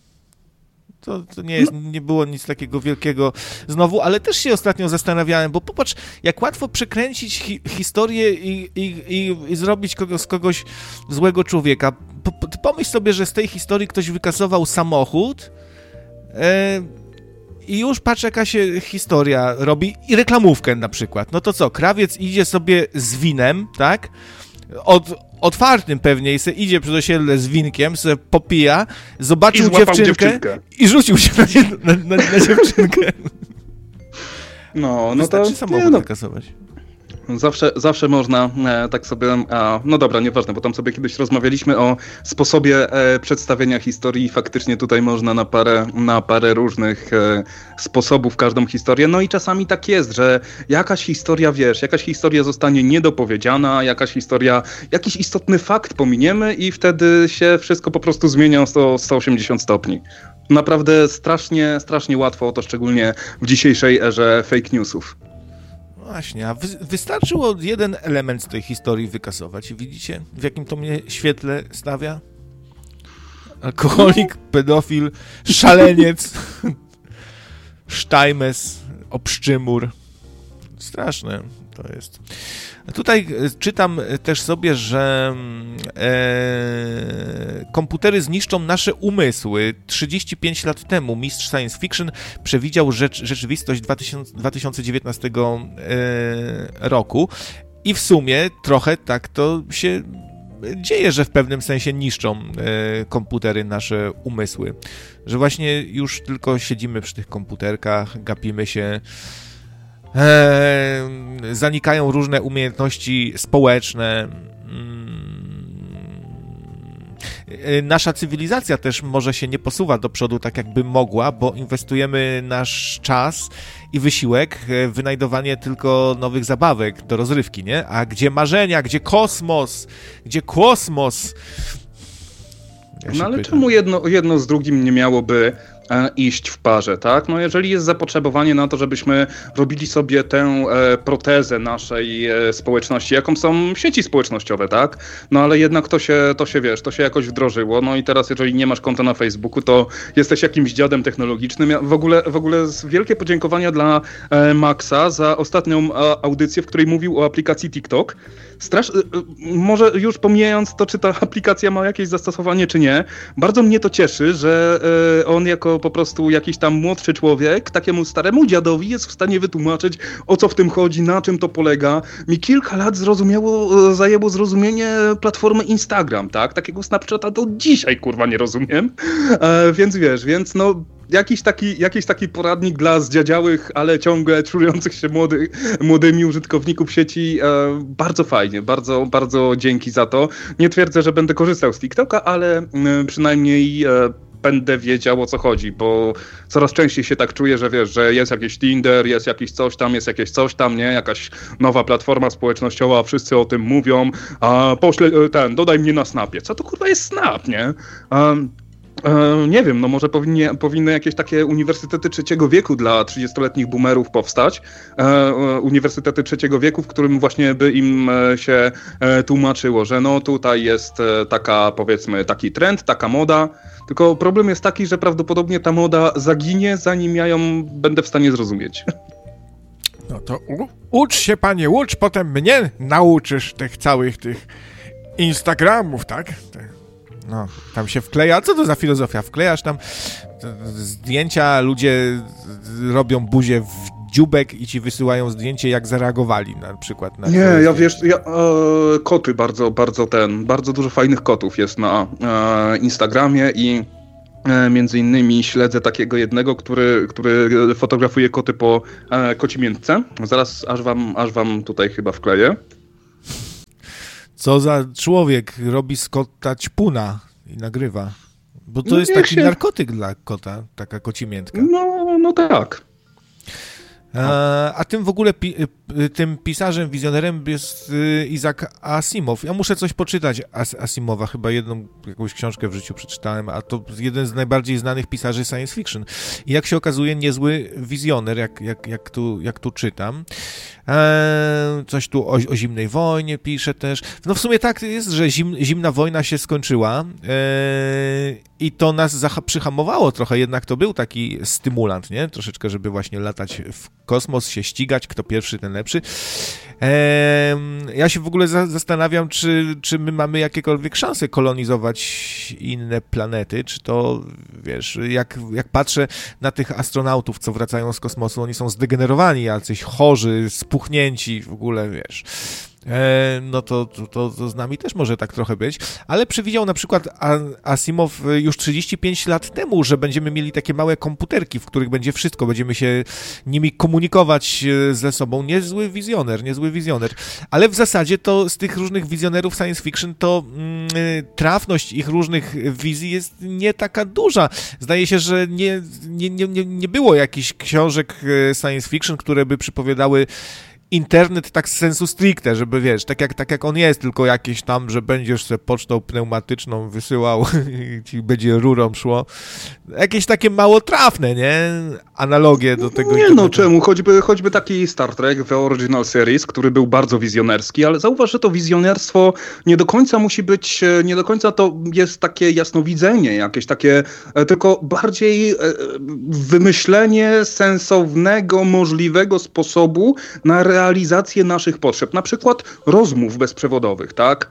to, to nie, jest, nie było nic takiego wielkiego znowu, ale też się ostatnio zastanawiałem, bo popatrz, jak łatwo przekręcić hi, historię i, i, i, i zrobić kogo, z kogoś złego człowieka. Po, pomyśl sobie, że z tej historii ktoś wykasował samochód e, i już patrz, jaka się historia robi i reklamówkę na przykład. No to co, krawiec idzie sobie z winem, tak? Od otwartym pewnie i se idzie przed osiedle z winkiem, se popija, zobaczył dziewczynkę, dziewczynkę i rzucił się na, na, na, na dziewczynkę. No, no to... Wystarczy samochód no. wykasować. Zawsze, zawsze można e, tak sobie, a, no dobra, nieważne, bo tam sobie kiedyś rozmawialiśmy o sposobie e, przedstawienia historii i faktycznie tutaj można na parę, na parę różnych e, sposobów każdą historię, no i czasami tak jest, że jakaś historia, wiesz, jakaś historia zostanie niedopowiedziana, jakaś historia, jakiś istotny fakt pominiemy i wtedy się wszystko po prostu zmienia o sto osiemdziesiąt stopni. Naprawdę strasznie, strasznie łatwo o to, szczególnie w dzisiejszej erze fake newsów. Właśnie, a wy, wystarczyło jeden element z tej historii wykasować i widzicie, w jakim to mnie świetle stawia? Alkoholik, pedofil, szaleniec, sztajmes, obszczymur. Straszne to jest. Tutaj czytam też sobie, że e, komputery zniszczą nasze umysły. trzydzieści pięć lat temu mistrz science fiction przewidział rzecz, rzeczywistość dwa tysiące dziewiętnastego e, roku i w sumie trochę tak to się dzieje, że w pewnym sensie niszczą e, komputery nasze umysły. Że właśnie już tylko siedzimy przy tych komputerkach, gapimy się. Eee, zanikają różne umiejętności społeczne. Eee, nasza cywilizacja też może się nie posuwa do przodu tak, jakby mogła, bo inwestujemy nasz czas i wysiłek w wynajdowanie tylko nowych zabawek do rozrywki, nie? A gdzie marzenia, gdzie kosmos, gdzie kosmos? Ja no ale pytam. czemu jedno, jedno z drugim nie miałoby e, iść w parze, tak? No jeżeli jest zapotrzebowanie na to, żebyśmy robili sobie tę e, protezę naszej e, społeczności, jaką są sieci społecznościowe, tak? No ale jednak to się, to się, wiesz, to się jakoś wdrożyło, no i teraz jeżeli nie masz konta na Facebooku, to jesteś jakimś dziadem technologicznym. Ja w ogóle, w ogóle wielkie podziękowania dla e, Maxa za ostatnią a, audycję, w której mówił o aplikacji TikTok. Strasz... Może już pomijając to, czy ta aplikacja ma jakieś zastosowanie, czy nie, bardzo mnie to cieszy, że e, on jako po prostu jakiś tam młodszy człowiek, takiemu staremu dziadowi jest w stanie wytłumaczyć, o co w tym chodzi, na czym to polega. Mi kilka lat zrozumiało, zajęło zrozumienie platformy Instagram, tak? Takiego Snapchata do dzisiaj, kurwa, nie rozumiem. E, więc wiesz, więc no... Jakiś taki, jakiś taki poradnik dla zdziadziałych, ale ciągle czujących się młody, młodymi użytkowników sieci. E, bardzo fajnie, bardzo, bardzo dzięki za to. Nie twierdzę, że będę korzystał z TikToka, ale e, przynajmniej e, będę wiedział, o co chodzi, bo coraz częściej się tak czuję, że wiesz, że jest jakiś Tinder, jest jakiś coś tam, jest jakieś coś tam, nie? Jakaś nowa platforma społecznościowa, wszyscy o tym mówią, a pośle ten, dodaj mnie na Snapie. Co to kurwa jest Snap, nie? Um, E, nie wiem, no może powinni, powinny jakieś takie uniwersytety trzeciego wieku dla trzydziestoletnich boomerów powstać. E, uniwersytety trzeciego wieku, w którym właśnie by im e, się e, tłumaczyło, że no tutaj jest e, taka, powiedzmy, taki trend, taka moda. Tylko problem jest taki, że prawdopodobnie ta moda zaginie, zanim ja ją będę w stanie zrozumieć. No to u- ucz się, panie, ucz, potem mnie nauczysz tych całych tych Instagramów, tak? No, tam się wkleja. Co to za filozofia? Wklejasz tam zdjęcia, ludzie robią buzię w dziubek i ci wysyłają zdjęcie, jak zareagowali na przykład. Na nie, ja wiesz, ja, e, koty bardzo, bardzo ten, bardzo dużo fajnych kotów jest na e, Instagramie i e, między innymi śledzę takiego jednego, który, który fotografuje koty po e, kocimiętce. Zaraz aż wam, aż wam tutaj chyba wkleję. Co za człowiek robi z kota ćpuna i nagrywa. Bo to no jest taki się... narkotyk dla kota, taka kocimiętka. No, no tak. A, a tym w ogóle pi, tym pisarzem, wizjonerem jest Isaac Asimov. Ja muszę coś poczytać As, Asimowa, chyba jedną jakąś książkę w życiu przeczytałem, a to jeden z najbardziej znanych pisarzy science fiction. I jak się okazuje, niezły wizjoner, jak, jak, jak, tu, jak tu czytam. Eee, coś tu o, o zimnej wojnie pisze też. No w sumie tak jest, że zim, zimna wojna się skończyła eee, i to nas zah- przyhamowało trochę, jednak to był taki stymulant, nie? Troszeczkę, żeby właśnie latać w kosmos, się ścigać, kto pierwszy, ten lepszy. Eee, ja się w ogóle za- zastanawiam, czy, czy my mamy jakiekolwiek szanse kolonizować inne planety, czy to, wiesz, jak, jak patrzę na tych astronautów, co wracają z kosmosu, oni są zdegenerowani, jacyś chorzy, spuchnięci, w ogóle, wiesz, e, no to, to, to z nami też może tak trochę być, ale przewidział na przykład Asimow już trzydzieści pięć lat temu, że będziemy mieli takie małe komputerki, w których będzie wszystko, będziemy się nimi komunikować ze sobą. Niezły wizjoner, niezły wizjoner, ale w zasadzie to z tych różnych wizjonerów science fiction to mm, trafność ich różnych wizji jest nie taka duża. Zdaje się, że nie, nie, nie, nie było jakichś książek science fiction, które by przypowiadały internet tak z sensu stricte, żeby wiesz, tak jak, tak jak on jest, tylko jakieś tam, że będziesz sobie pocztą pneumatyczną wysyłał i ci będzie rurą szło. Jakieś takie mało trafne, nie? Analogie do tego. Nie internetu. No czemu, choćby, choćby taki Star Trek The Original Series, który był bardzo wizjonerski, ale zauważ, że to wizjonerstwo nie do końca musi być, nie do końca to jest takie jasnowidzenie, jakieś takie, tylko bardziej wymyślenie sensownego, możliwego sposobu na realizację naszych potrzeb, na przykład rozmów bezprzewodowych, tak?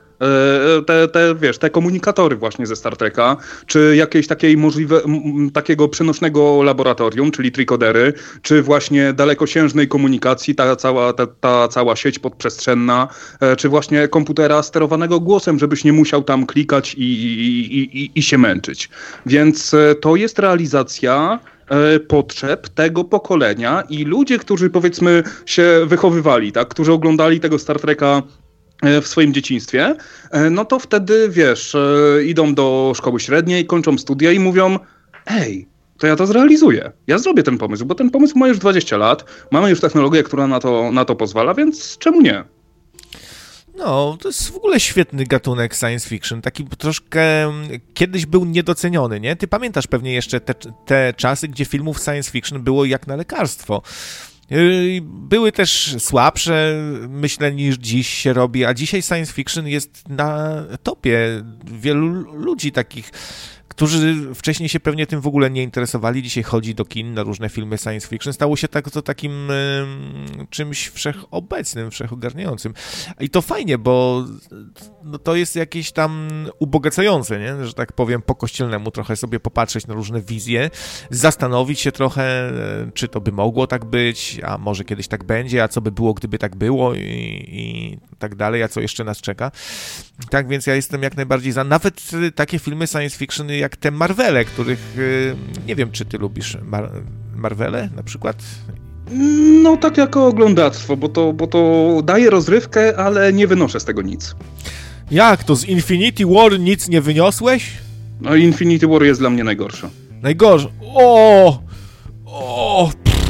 Te, te, wiesz, te komunikatory właśnie ze Star Treka, czy jakiejś takiej możliwe, m, takiego przenośnego laboratorium, czyli trikodery, czy właśnie dalekosiężnej komunikacji, ta cała, ta, ta cała sieć podprzestrzenna, czy właśnie komputera sterowanego głosem, żebyś nie musiał tam klikać i, i, i, i się męczyć. Więc to jest realizacja potrzeb tego pokolenia i ludzie, którzy powiedzmy się wychowywali, tak, którzy oglądali tego Star Treka w swoim dzieciństwie, no to wtedy, wiesz, idą do szkoły średniej, kończą studia i mówią, ej, to ja to zrealizuję. Ja zrobię ten pomysł, bo ten pomysł ma już dwadzieścia lat, mamy już technologię, która na to, na to pozwala, więc czemu nie? No, to jest w ogóle świetny gatunek science fiction, taki troszkę kiedyś był niedoceniony, nie? Ty pamiętasz pewnie jeszcze te, te czasy, gdzie filmów science fiction było jak na lekarstwo. Były też słabsze, myślę, niż dziś się robi, a dzisiaj science fiction jest na topie. Wielu ludzi takich, którzy wcześniej się pewnie tym w ogóle nie interesowali, dzisiaj chodzi do kin na różne filmy science fiction, stało się tak, to takim y, czymś wszechobecnym, wszechogarniającym. I to fajnie, bo no, to jest jakieś tam ubogacające, nie? Że tak powiem, po kościelnemu trochę sobie popatrzeć na różne wizje, zastanowić się trochę, czy to by mogło tak być, a może kiedyś tak będzie, a co by było, gdyby tak było i, i tak dalej, a co jeszcze nas czeka. Tak więc ja jestem jak najbardziej za. Nawet takie filmy science fiction jak te Marvele, których nie wiem, czy ty lubisz Mar- Marvele na przykład? No tak jako oglądactwo, bo to, bo to daje rozrywkę, ale nie wynoszę z tego nic. Jak to? Z Infinity War nic nie wyniosłeś? No Infinity War jest dla mnie najgorsze. Najgorsze? O! O!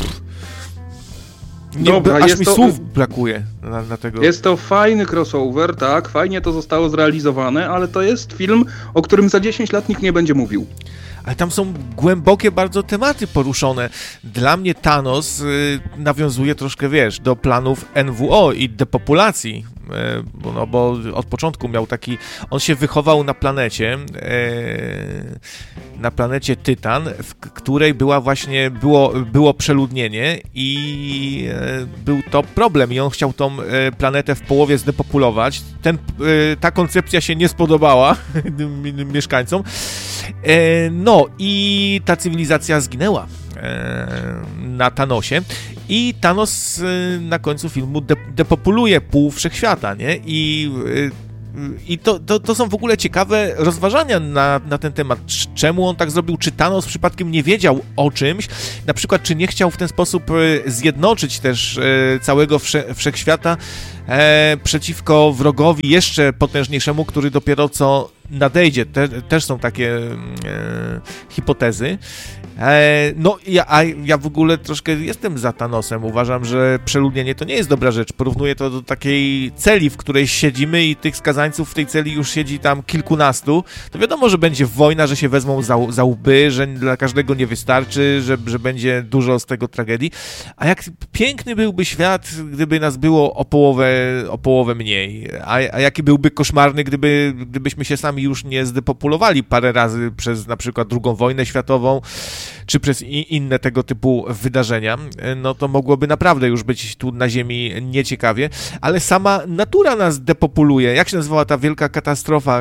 Nie, Dobra, aż jest mi to, słów brakuje na, na tego. Jest to fajny crossover, tak, fajnie to zostało zrealizowane, ale to jest film, o którym za dziesięć lat nikt nie będzie mówił. Ale tam są głębokie bardzo tematy poruszone. Dla mnie Thanos y, nawiązuje troszkę, wiesz, do planów N W O i depopulacji. Y, no bo od początku miał taki... On się wychował na planecie, y, na planecie Tytan, w której była właśnie, było, było przeludnienie i y, był to problem i on chciał tą y, planetę w połowie zdepopulować. Ten, y, ta koncepcja się nie spodobała mieszkańcom. E, no i ta cywilizacja zginęła e, na Thanosie i Thanos e, na końcu filmu de, depopuluje pół wszechświata, nie? I e, I to, to, to są w ogóle ciekawe rozważania na, na ten temat. Czemu on tak zrobił? Czy Thanos przypadkiem nie wiedział o czymś? Na przykład, czy nie chciał w ten sposób zjednoczyć też całego wsze, wszechświata e, przeciwko wrogowi jeszcze potężniejszemu, który dopiero co nadejdzie. Te, też są takie e, hipotezy. E, no, ja, a ja w ogóle troszkę jestem za Thanosem. Uważam, że przeludnienie to nie jest dobra rzecz. Porównuję to do takiej celi, w której siedzimy i tych skazańców w tej celi już siedzi tam kilkunastu. To wiadomo, że będzie wojna, że się wezmą za, za łby, że dla każdego nie wystarczy, że, że będzie dużo z tego tragedii. A jak piękny byłby świat, gdyby nas było o połowę, o połowę mniej. A, a jaki byłby koszmarny, gdyby, gdybyśmy się sami już nie zdepopulowali parę razy przez na przykład drugą wojnę światową, czy przez i, inne tego typu wydarzenia, no to mogłoby naprawdę już być tu na Ziemi nieciekawie, ale sama natura nas depopuluje. Jak się nazywała ta wielka katastrofa,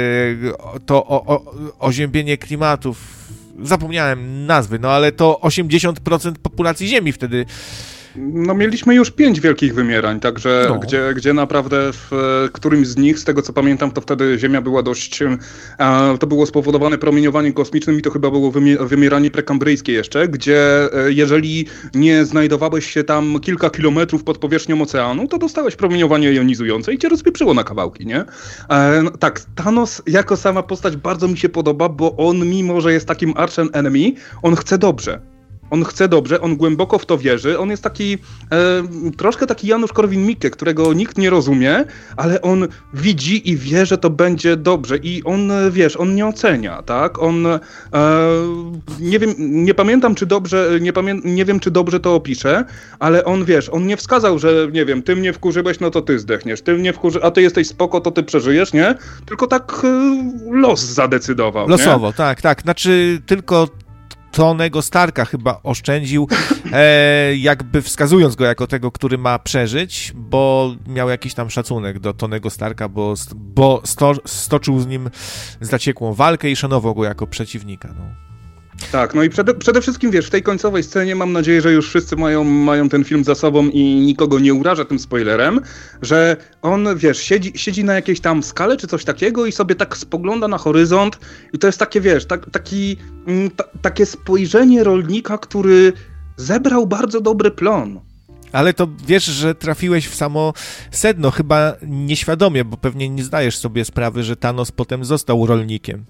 to o, o, oziębienie klimatów? Zapomniałem nazwy, no ale to osiemdziesiąt procent populacji Ziemi wtedy. No mieliśmy już pięć wielkich wymierań, także no. gdzie, gdzie naprawdę w którymś z nich, z tego co pamiętam, to wtedy Ziemia była dość, e, to było spowodowane promieniowaniem kosmicznym i to chyba było wymieranie prekambryjskie jeszcze, gdzie e, jeżeli nie znajdowałeś się tam kilka kilometrów pod powierzchnią oceanu, to dostałeś promieniowanie jonizujące i cię rozpieprzyło na kawałki, nie? E, no, tak, Thanos jako sama postać bardzo mi się podoba, bo on mimo, że jest takim arch enemy, on chce dobrze. On chce dobrze, on głęboko w to wierzy, on jest taki, e, troszkę taki Janusz Korwin-Mikke, którego nikt nie rozumie, ale on widzi i wie, że to będzie dobrze i on, wiesz, on nie ocenia, tak? On, e, nie wiem, nie pamiętam czy dobrze, nie, pamię- nie wiem czy dobrze to opiszę, ale on, wiesz, on nie wskazał, że, nie wiem, ty mnie wkurzyłeś, no to ty zdechniesz, ty mnie wkurzy, a ty jesteś spoko, to ty przeżyjesz, nie? Tylko tak e, los zadecydował, Losowo, nie? tak, tak, znaczy tylko Tonego Starka chyba oszczędził, e, jakby wskazując go jako tego, który ma przeżyć, bo miał jakiś tam szacunek do Tonego Starka, bo, bo sto, stoczył z nim zaciekłą walkę i szanował go jako przeciwnika. No. Tak, no i przede, przede wszystkim, wiesz, w tej końcowej scenie mam nadzieję, że już wszyscy mają, mają ten film za sobą i nikogo nie uraża tym spoilerem, że on, wiesz, siedzi, siedzi na jakiejś tam skale czy coś takiego i sobie tak spogląda na horyzont i to jest takie, wiesz, tak, taki, ta, takie spojrzenie rolnika, który zebrał bardzo dobry plon. Ale to wiesz, że trafiłeś w samo sedno, chyba nieświadomie, bo pewnie nie zdajesz sobie sprawy, że Thanos potem został rolnikiem.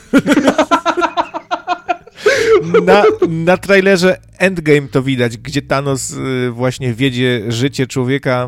Na, na trailerze Endgame to widać, gdzie Thanos właśnie wiedzie życie człowieka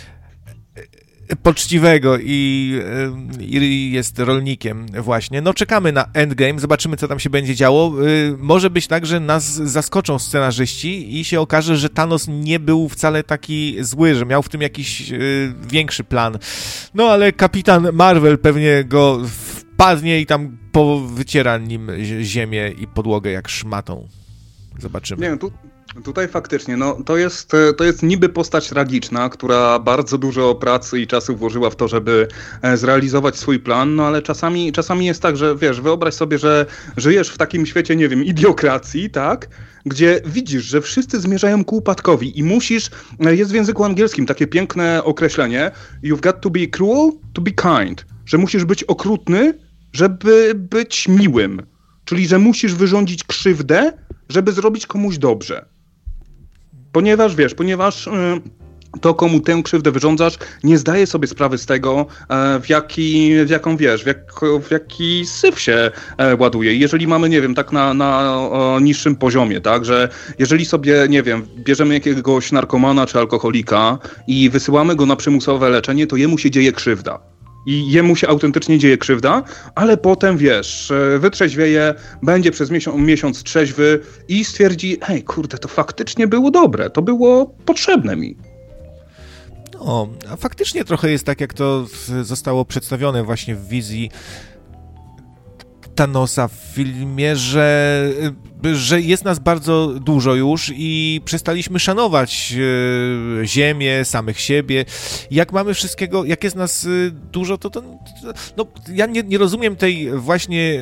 poczciwego i, i jest rolnikiem właśnie. No czekamy na Endgame, zobaczymy co tam się będzie działo. Może być tak, że nas zaskoczą scenarzyści i się okaże, że Thanos nie był wcale taki zły, że miał w tym jakiś większy plan. No ale kapitan Marvel pewnie go wpadnie i tam wyciera nim ziemię i podłogę jak szmatą. Zobaczymy. Nie, tu, tutaj faktycznie, no to jest, to jest niby postać tragiczna, która bardzo dużo pracy i czasu włożyła w to, żeby zrealizować swój plan, no ale czasami, czasami jest tak, że wiesz, wyobraź sobie, że żyjesz w takim świecie, nie wiem, idiokracji, tak? Gdzie widzisz, że wszyscy zmierzają ku upadkowi i musisz, jest w języku angielskim takie piękne określenie, you've got to be cruel to be kind, że musisz być okrutny, żeby być miłym. Czyli, że musisz wyrządzić krzywdę, żeby zrobić komuś dobrze. Ponieważ, wiesz, ponieważ yy, to, komu tę krzywdę wyrządzasz, nie zdaje sobie sprawy z tego, yy, w, jaki, w jaką, wiesz, w, jak, w jaki syf się yy, ładuje. I jeżeli mamy, nie wiem, tak na, na o, niższym poziomie, tak, że jeżeli sobie, nie wiem, bierzemy jakiegoś narkomana czy alkoholika i wysyłamy go na przymusowe leczenie, to jemu się dzieje krzywda. I jemu się autentycznie dzieje krzywda, ale potem, wiesz, wytrzeźwieje, będzie przez miesiąc, miesiąc trzeźwy i stwierdzi, hej, kurde, to faktycznie było dobre, to było potrzebne mi. No, a faktycznie trochę jest tak, jak to zostało przedstawione właśnie w wizji Thanosa w filmie, że, że jest nas bardzo dużo już i przestaliśmy szanować e, ziemię, samych siebie. Jak mamy wszystkiego, jak jest nas e, dużo, to, to no, ja nie, nie rozumiem tej właśnie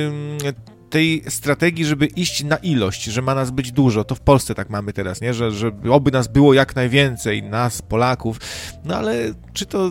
e, tej strategii, żeby iść na ilość, że ma nas być dużo. To w Polsce tak mamy teraz, nie? Że, że oby nas było jak najwięcej, nas, Polaków. No ale czy to...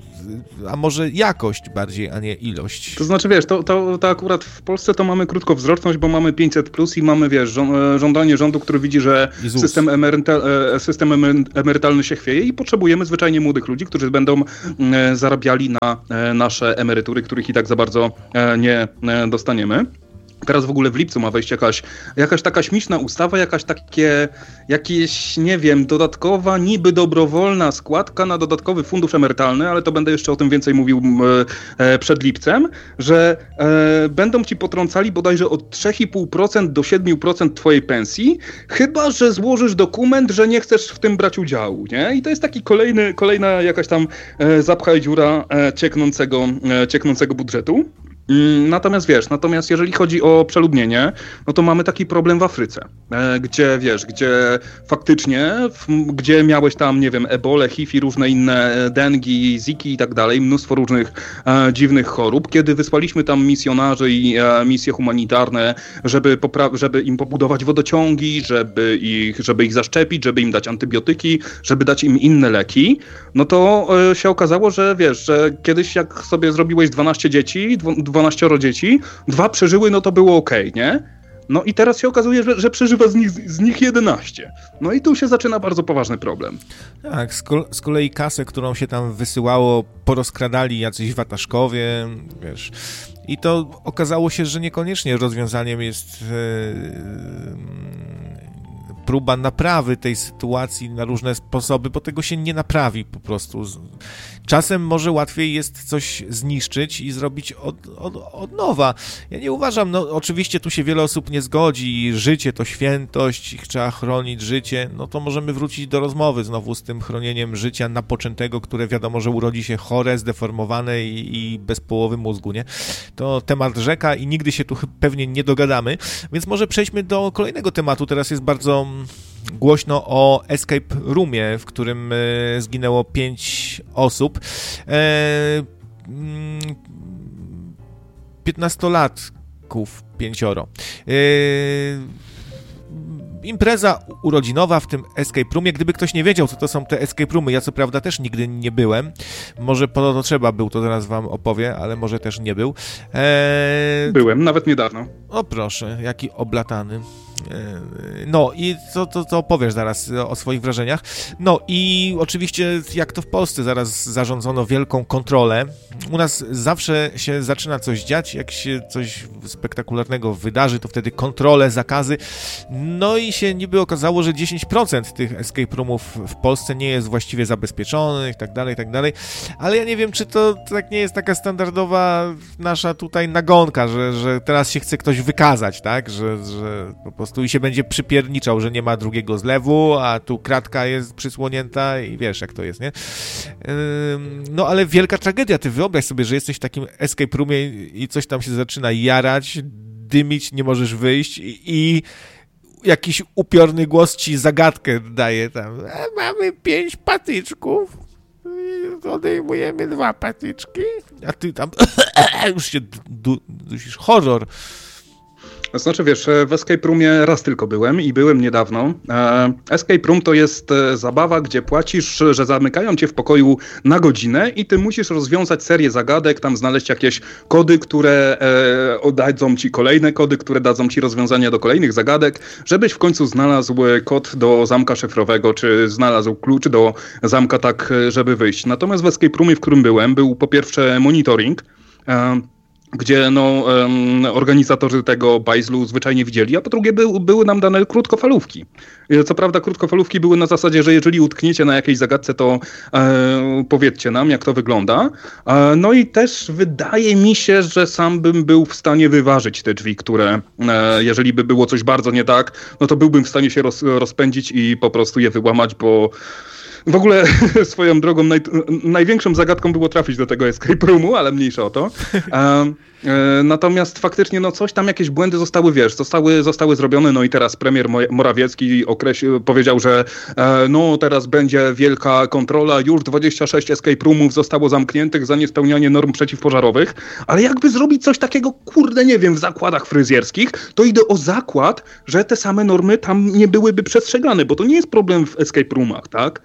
a może jakość bardziej, a nie ilość. To znaczy, wiesz, to, to, to akurat w Polsce to mamy krótkowzroczność, bo mamy pięćset plus i mamy, wiesz, żądanie rządu, który widzi, że system, emeryta, system emerytalny się chwieje i potrzebujemy zwyczajnie młodych ludzi, którzy będą zarabiali na nasze emerytury, których i tak za bardzo nie dostaniemy. Teraz w ogóle w lipcu ma wejść jakaś, jakaś taka śmieszna ustawa, jakaś takie, jakieś, nie wiem, dodatkowa, niby dobrowolna składka na dodatkowy fundusz emerytalny, ale to będę jeszcze o tym więcej mówił e, przed lipcem, że e, będą ci potrącali bodajże od trzy i pół procent do siedem procent twojej pensji, chyba że złożysz dokument, że nie chcesz w tym brać udziału, nie? I to jest taki kolejny, kolejna jakaś tam e, zapchaj dziura e, cieknącego, e, cieknącego budżetu. Natomiast wiesz, natomiast jeżeli chodzi o przeludnienie, no to mamy taki problem w Afryce, e, gdzie wiesz, gdzie faktycznie, w, gdzie miałeś tam, nie wiem, ebolę, H I V i różne inne dengi, ziki i tak dalej, mnóstwo różnych e, dziwnych chorób, kiedy wysłaliśmy tam misjonarzy i e, misje humanitarne, żeby, popra- żeby im pobudować wodociągi, żeby ich, żeby ich zaszczepić, żeby im dać antybiotyki, żeby dać im inne leki, no to e, się okazało, że wiesz, że kiedyś jak sobie zrobiłeś dwanaście dzieci, dwanaście dzieci, dwa przeżyły, no to było okej, nie? No i teraz się okazuje, że, że przeżywa z nich, z nich jedenaście. No i tu się zaczyna bardzo poważny problem. Tak, z, kol- z kolei kasę, którą się tam wysyłało, porozkradali jacyś wataszkowie, wiesz. I to okazało się, że niekoniecznie rozwiązaniem jest yy, próba naprawy tej sytuacji na różne sposoby, bo tego się nie naprawi po prostu. Czasem może łatwiej jest coś zniszczyć i zrobić od, od, od nowa. Ja nie uważam, no oczywiście tu się wiele osób nie zgodzi, życie to świętość, trzeba chronić życie, no to możemy wrócić do rozmowy znowu z tym chronieniem życia napoczętego, które wiadomo, że urodzi się chore, zdeformowane i, i bez połowy mózgu, nie? To temat rzeka i nigdy się tu pewnie nie dogadamy, więc może przejdźmy do kolejnego tematu. Teraz jest bardzo głośno o escape roomie, w którym e, zginęło pięć osób. E, piętnastolatków pięcioro. E, impreza urodzinowa w tym escape roomie. Gdyby ktoś nie wiedział, co to są te escape roomy, ja co prawda też nigdy nie byłem. Może po to trzeba był, to zaraz wam opowie, ale może też nie był. E... Byłem, nawet niedawno. O proszę, jaki oblatany. No i co, co, co opowiesz zaraz o swoich wrażeniach. No i oczywiście jak to w Polsce zaraz zarządzono wielką kontrolę. U nas zawsze się zaczyna coś dziać, jak się coś spektakularnego wydarzy, to wtedy kontrole, zakazy. No i się niby okazało, że dziesięć procent tych escape roomów w Polsce nie jest właściwie zabezpieczonych, tak dalej, tak dalej. Ale ja nie wiem, czy to tak nie jest taka standardowa nasza tutaj nagonka, że, że teraz się chce ktoś wykazać, tak? Że, że po prostu i się będzie przypierniczał, że nie ma drugiego zlewu, a tu kratka jest przysłonięta i wiesz, jak to jest, nie? No ale wielka tragedia, ty wyobraź sobie, że jesteś w takim escape roomie i coś tam się zaczyna jarać, dymić, nie możesz wyjść i, i jakiś upiorny głos ci zagadkę daje tam. E, mamy pięć patyczków, odejmujemy dwa patyczki, a ty tam już się dusisz, horror. Znaczy, wiesz, w escape roomie raz tylko byłem i byłem niedawno. Escape room to jest zabawa, gdzie płacisz, że zamykają cię w pokoju na godzinę i ty musisz rozwiązać serię zagadek, tam znaleźć jakieś kody, które e, dadzą ci kolejne kody, które dadzą ci rozwiązania do kolejnych zagadek, żebyś w końcu znalazł kod do zamka szyfrowego, czy znalazł klucz do zamka tak, żeby wyjść. Natomiast w escape roomie, w którym byłem, był po pierwsze monitoring, e, gdzie no, um, organizatorzy tego bajzlu zwyczajnie widzieli, a po drugie by, były nam dane krótkofalówki. Co prawda krótkofalówki były na zasadzie, że jeżeli utkniecie na jakiejś zagadce, to e, powiedzcie nam, jak to wygląda. E, no i też wydaje mi się, że sam bym był w stanie wyważyć te drzwi, które e, jeżeli by było coś bardzo nie tak, no to byłbym w stanie się roz, rozpędzić i po prostu je wyłamać, bo W ogóle swoją drogą naj, największą zagadką było trafić do tego escape roomu, ale mniejsza o to. Um, Natomiast faktycznie no coś tam, jakieś błędy zostały, wiesz, zostały, zostały zrobione, no i teraz premier Morawiecki określił, powiedział, że no teraz będzie wielka kontrola, już dwadzieścia sześć escape roomów zostało zamkniętych za niespełnianie norm przeciwpożarowych, ale jakby zrobić coś takiego, kurde, nie wiem, w zakładach fryzjerskich, to idę o zakład, że te same normy tam nie byłyby przestrzegane, bo to nie jest problem w escape roomach, tak?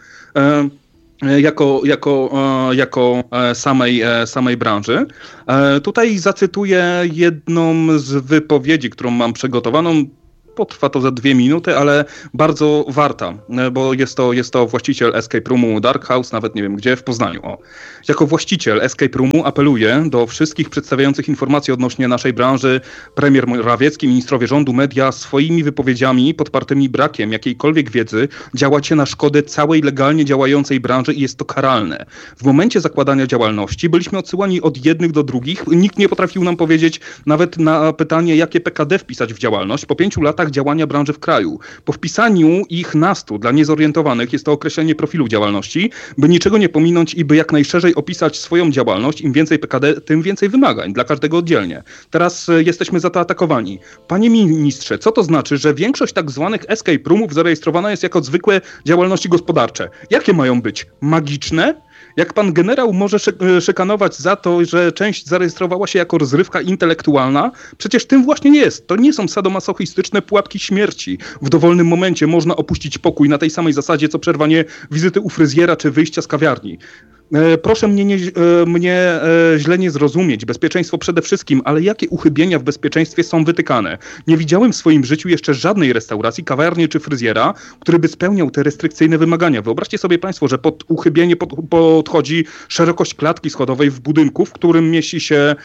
Jako, jako, jako samej, samej branży. Tutaj zacytuję jedną z wypowiedzi, którą mam przygotowaną. Potrwa to za dwie minuty, ale bardzo warta, bo jest to, jest to właściciel escape roomu Dark House, nawet nie wiem gdzie, w Poznaniu. O. Jako właściciel escape roomu apeluję do wszystkich przedstawiających informacje odnośnie naszej branży, premier Morawiecki, ministrowie rządu, media, swoimi wypowiedziami podpartymi brakiem jakiejkolwiek wiedzy działacie na szkodę całej legalnie działającej branży i jest to karalne. W momencie zakładania działalności byliśmy odsyłani od jednych do drugich, nikt nie potrafił nam powiedzieć nawet na pytanie, jakie P K D wpisać w działalność. Po pięciu latach działania branży w kraju. Po wpisaniu ich nastu dla niezorientowanych jest to określenie profilu działalności, by niczego nie pominąć i by jak najszerzej opisać swoją działalność. Im więcej P K D, tym więcej wymagań dla każdego oddzielnie. Teraz jesteśmy za to atakowani. Panie ministrze, co to znaczy, że większość tak zwanych escape roomów zarejestrowana jest jako zwykłe działalności gospodarcze? Jakie mają być? Magiczne? Jak pan generał może szykanować za to, że część zarejestrowała się jako rozrywka intelektualna? Przecież tym właśnie nie jest. To nie są sadomasochistyczne pułapki śmierci. W dowolnym momencie można opuścić pokój na tej samej zasadzie, co przerwanie wizyty u fryzjera czy wyjścia z kawiarni. Proszę mnie, nie, mnie źle nie zrozumieć. Bezpieczeństwo przede wszystkim, ale jakie uchybienia w bezpieczeństwie są wytykane? Nie widziałem w swoim życiu jeszcze żadnej restauracji, kawiarni czy fryzjera, który by spełniał te restrykcyjne wymagania. Wyobraźcie sobie państwo, że pod uchybienie pod, podchodzi szerokość klatki schodowej w budynku, w którym mieści się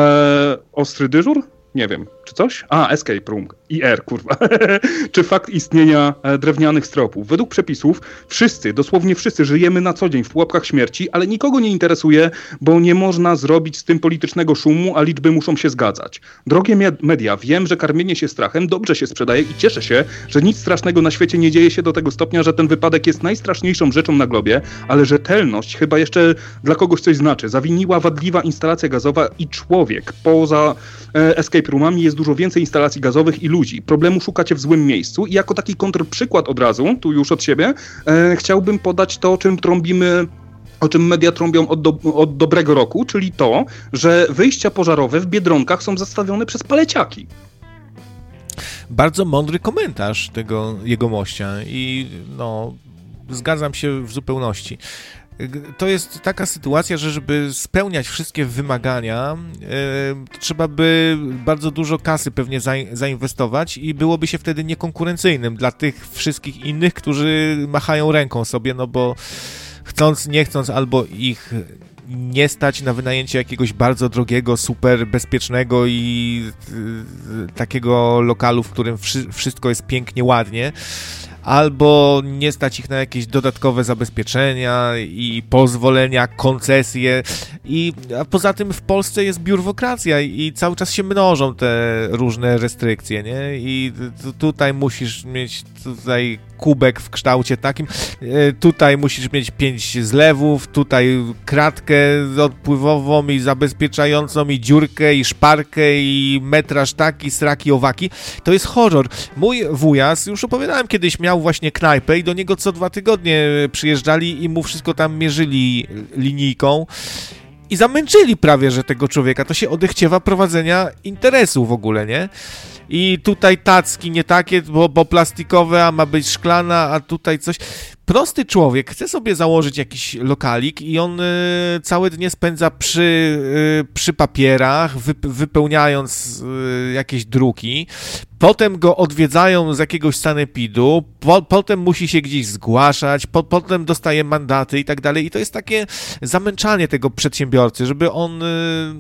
e, ostry dyżur? Nie wiem, czy coś? A, escape room, I R, kurwa. Czy fakt istnienia drewnianych stropów. Według przepisów wszyscy, dosłownie wszyscy żyjemy na co dzień w pułapkach śmierci, ale nikogo nie interesuje, bo nie można zrobić z tym politycznego szumu, a liczby muszą się zgadzać. Drogie media, wiem, że karmienie się strachem dobrze się sprzedaje i cieszę się, że nic strasznego na świecie nie dzieje się do tego stopnia, że ten wypadek jest najstraszniejszą rzeczą na globie, ale rzetelność chyba jeszcze dla kogoś coś znaczy. Zawiniła wadliwa instalacja gazowa i człowiek. Poza e, escape roomami jest dużo więcej instalacji gazowych i ludzi. Problemu szukacie w złym miejscu i jako taki kontrprzykład od razu, tu już od siebie, e, chciałbym podać to, o czym trąbimy, o czym media trąbią od, do, od dobrego roku, czyli to, że wyjścia pożarowe w Biedronkach są zastawione przez paleciaki. Bardzo mądry komentarz tego jegomościa i no, zgadzam się w zupełności. To jest taka sytuacja, że żeby spełniać wszystkie wymagania, yy, trzeba by bardzo dużo kasy pewnie za, zainwestować i byłoby się wtedy niekonkurencyjnym dla tych wszystkich innych, którzy machają ręką sobie, no bo chcąc, nie chcąc, albo ich nie stać na wynajęcie jakiegoś bardzo drogiego, super bezpiecznego i yy, takiego lokalu, w którym wszy, wszystko jest pięknie, ładnie, albo nie stać ich na jakieś dodatkowe zabezpieczenia i pozwolenia, koncesje. I a poza tym w Polsce jest biurokracja i cały czas się mnożą te różne restrykcje, nie? I tutaj musisz mieć tutaj kubek w kształcie takim, tutaj musisz mieć pięć zlewów, tutaj kratkę odpływową i zabezpieczającą i dziurkę i szparkę i metraż taki, sraki, owaki. To jest horror. Mój wujas, już opowiadałem kiedyś, miał właśnie knajpę i do niego co dwa tygodnie przyjeżdżali i mu wszystko tam mierzyli linijką i zamęczyli prawie, że tego człowieka. To się odechciewa prowadzenia interesu w ogóle, nie? I tutaj tacki nie takie, bo, bo plastikowe, a ma być szklana, a tutaj coś. Prosty człowiek chce sobie założyć jakiś lokalik i on y, całe dnie spędza przy, y, przy papierach, wy, wypełniając y, jakieś druki. Potem go odwiedzają z jakiegoś sanepidu, po, potem musi się gdzieś zgłaszać, po, potem dostaje mandaty i tak dalej. I to jest takie zamęczanie tego przedsiębiorcy, żeby on... Y,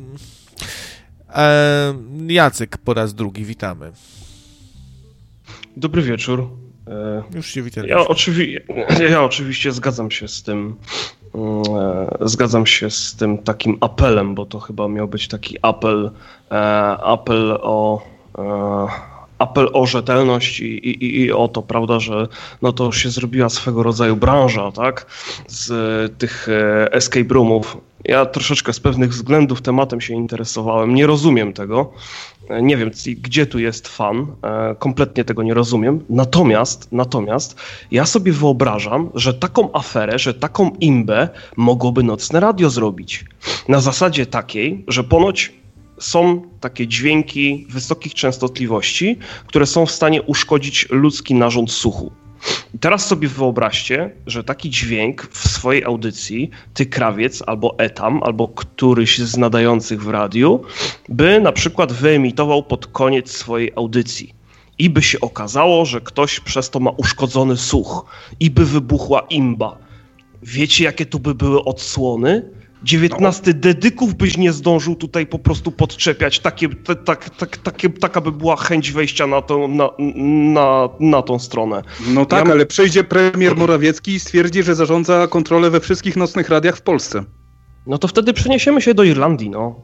E, Jacek po raz drugi, witamy. Dobry wieczór. E, Już się witam. Ja, oczywi- ja oczywiście zgadzam się z tym, e, zgadzam się z tym takim apelem, bo to chyba miał być taki apel, e, apel o, e, apel o rzetelność i, i, i o to, prawda, że no to się zrobiła swego rodzaju branża, tak, z tych escape roomów. Ja troszeczkę z pewnych względów tematem się interesowałem, nie rozumiem tego, nie wiem, gdzie tu jest fan, kompletnie tego nie rozumiem, natomiast, natomiast ja sobie wyobrażam, że taką aferę, że taką imbę mogłoby Nocne Radio zrobić. Na zasadzie takiej, że ponoć są takie dźwięki wysokich częstotliwości, które są w stanie uszkodzić ludzki narząd słuchu. I teraz sobie wyobraźcie, że taki dźwięk w swojej audycji ty, Krawiec, albo Etam, albo któryś z nadających w radiu, by na przykład wyemitował pod koniec swojej audycji. I by się okazało, że ktoś przez to ma uszkodzony słuch. I by wybuchła imba. Wiecie, jakie tu by były odsłony? dziewiętnaście dedyków byś nie zdążył tutaj po prostu podczepiać. Takie, te, tak, tak, takie, taka by była chęć wejścia na, to, na, na, na tą stronę. No tak, ja... ale przyjdzie premier Morawiecki i stwierdzi, że zarządza kontrolę we wszystkich nocnych radiach w Polsce. No to wtedy przeniesiemy się do Irlandii, no.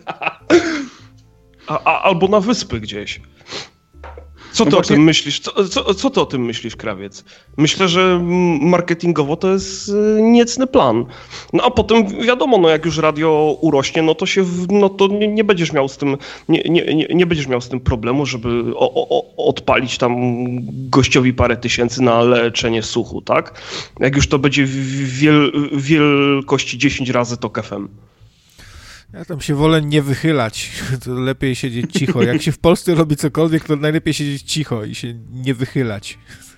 A, a, albo na wyspy gdzieś. Co ty no właśnie... o tym myślisz? Co, co, co ty o tym myślisz, Krawiec? Myślę, że marketingowo to jest niecny plan. No a potem wiadomo, no jak już radio urośnie, no to się, no to nie, nie będziesz miał z tym, nie, nie, nie, nie będziesz miał z tym problemu, żeby o, o, odpalić tam gościowi parę tysięcy na leczenie słuchu, tak? Jak już to będzie w wiel, wielkości dziesięć razy Tok F M. Ja tam się wolę nie wychylać, to lepiej siedzieć cicho. Jak się w Polsce robi cokolwiek, to najlepiej siedzieć cicho i się nie wychylać.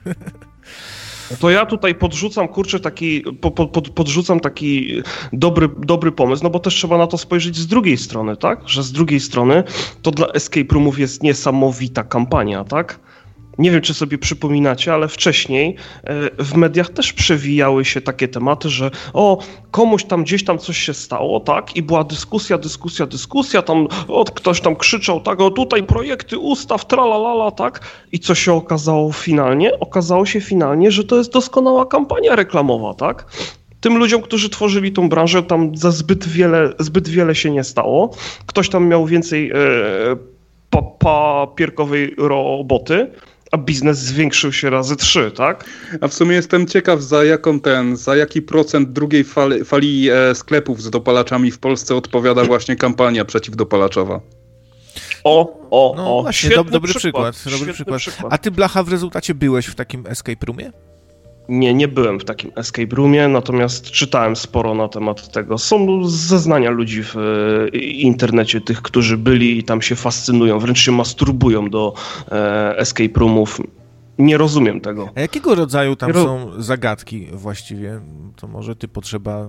To ja tutaj podrzucam, kurczę, taki, po, pod, podrzucam taki dobry, dobry pomysł, no bo też trzeba na to spojrzeć z drugiej strony, tak? Że z drugiej strony to dla escape roomów jest niesamowita kampania, tak? Nie wiem, czy sobie przypominacie, ale wcześniej w mediach też przewijały się takie tematy, że o, komuś tam gdzieś tam coś się stało, tak? I była dyskusja, dyskusja, dyskusja, tam o, ktoś tam krzyczał, tak, o tutaj projekty ustaw, tralalala, tak? I co się okazało finalnie? Okazało się finalnie, że to jest doskonała kampania reklamowa, tak? Tym ludziom, którzy tworzyli tą branżę, tam za zbyt wiele, zbyt wiele się nie stało. Ktoś tam miał więcej e, pa, papierkowej roboty, a biznes zwiększył się razy trzy, tak? A w sumie jestem ciekaw, za jaką ten, za jaki procent drugiej fali, fali e, sklepów z dopalaczami w Polsce odpowiada właśnie kampania przeciwdopalaczowa. O, o, no, o, właśnie, świetny dobry przykład. przykład. Dobry przykład. przykład. A ty, Blacha, w rezultacie byłeś w takim escape roomie? Nie, nie byłem w takim escape roomie, natomiast czytałem sporo na temat tego. Są zeznania ludzi w internecie, tych, którzy byli i tam się fascynują, wręcz się masturbują do e, escape roomów. Nie rozumiem tego. A jakiego rodzaju tam Ro... są zagadki właściwie? To może ty potrzeba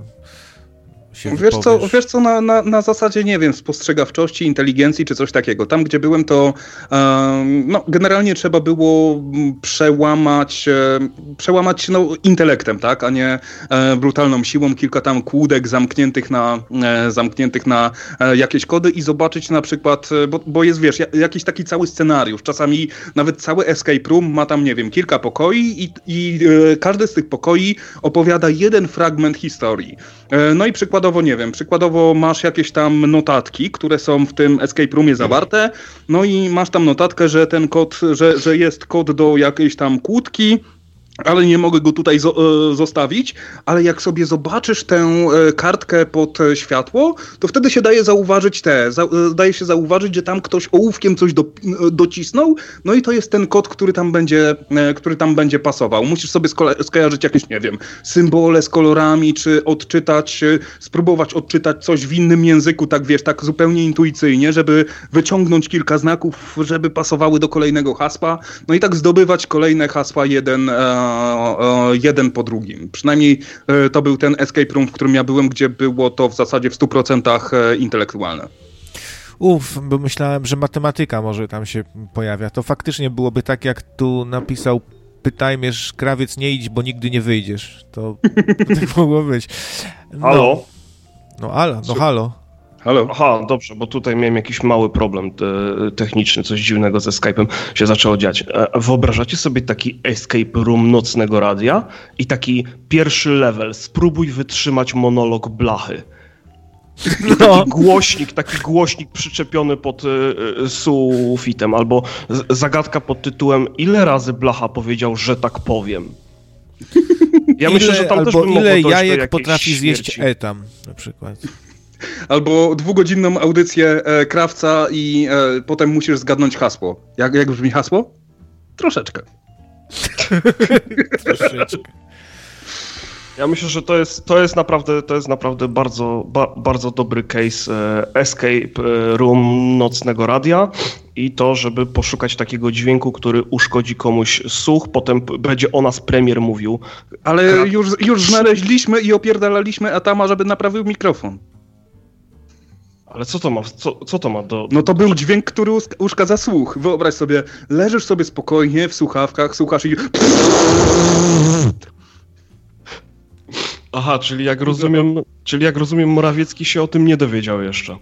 się Wiesz co, wiesz co na, na, na zasadzie, nie wiem, spostrzegawczości, inteligencji czy coś takiego. Tam, gdzie byłem, to um, no, generalnie trzeba było przełamać, e, przełamać no, intelektem, tak, a nie e, brutalną siłą. Kilka tam kłódek zamkniętych na, e, zamkniętych na e, jakieś kody i zobaczyć na przykład, bo, bo jest, wiesz, jakiś taki cały scenariusz. Czasami nawet cały escape room ma tam, nie wiem, kilka pokoi i, i e, każdy z tych pokoi opowiada jeden fragment historii. E, no i przykładowo nie wiem, przykładowo masz jakieś tam notatki, które są w tym escape roomie zawarte, no i masz tam notatkę, że ten kod, że, że jest kod do jakiejś tam kłódki, ale nie mogę go tutaj zo- zostawić, ale jak sobie zobaczysz tę kartkę pod światło, to wtedy się daje zauważyć te, za- daje się zauważyć, że tam ktoś ołówkiem coś do- docisnął, no i to jest ten kod, który tam będzie, który tam będzie pasował. Musisz sobie sko- skojarzyć jakieś, nie wiem, symbole z kolorami, czy odczytać, spróbować odczytać coś w innym języku, tak wiesz, tak zupełnie intuicyjnie, żeby wyciągnąć kilka znaków, żeby pasowały do kolejnego hasła, no i tak zdobywać kolejne hasła jeden jeden po drugim. Przynajmniej to był ten escape room, w którym ja byłem, gdzie było to w zasadzie w stu procentach intelektualne. Uf, bo myślałem, że matematyka może tam się pojawia. To faktycznie byłoby tak, jak tu napisał Pytajmiesz, Krawiec, nie idź, bo nigdy nie wyjdziesz. To tak mogło być. No, halo? No, halo, no halo. Halo? Aha, dobrze, bo tutaj miałem jakiś mały problem te, techniczny, coś dziwnego ze Skype'em się zaczęło dziać. Wyobrażacie sobie taki escape room nocnego radia i taki pierwszy level, spróbuj wytrzymać monolog Blachy. No. Taki głośnik, taki głośnik przyczepiony pod y, sufitem, albo z, zagadka pod tytułem ile razy Blacha powiedział, że tak powiem. Ja ile, myślę, że tam albo też by mogło ile dojść jajek do potrafi śmierci. zjeść Etam na przykład. Albo dwugodzinną audycję e, Krawca i e, potem musisz zgadnąć hasło. Jak, jak brzmi hasło? Troszeczkę. Troszeczkę. Ja myślę, że to jest, to jest naprawdę, to jest naprawdę bardzo, ba, bardzo dobry case e, escape room nocnego radia i to, żeby poszukać takiego dźwięku, który uszkodzi komuś słuch, potem p- będzie o nas premier mówił. Ale Krak- już, już znaleźliśmy i opierdalaliśmy Atama, żeby naprawił mikrofon. Ale co to ma, co, co to ma do... No to był dźwięk, który usk- uszkadza słuch. Wyobraź sobie, leżysz sobie spokojnie w słuchawkach, słuchasz i... Aha, czyli jak rozumiem, czyli jak rozumiem Morawiecki się o tym nie dowiedział jeszcze.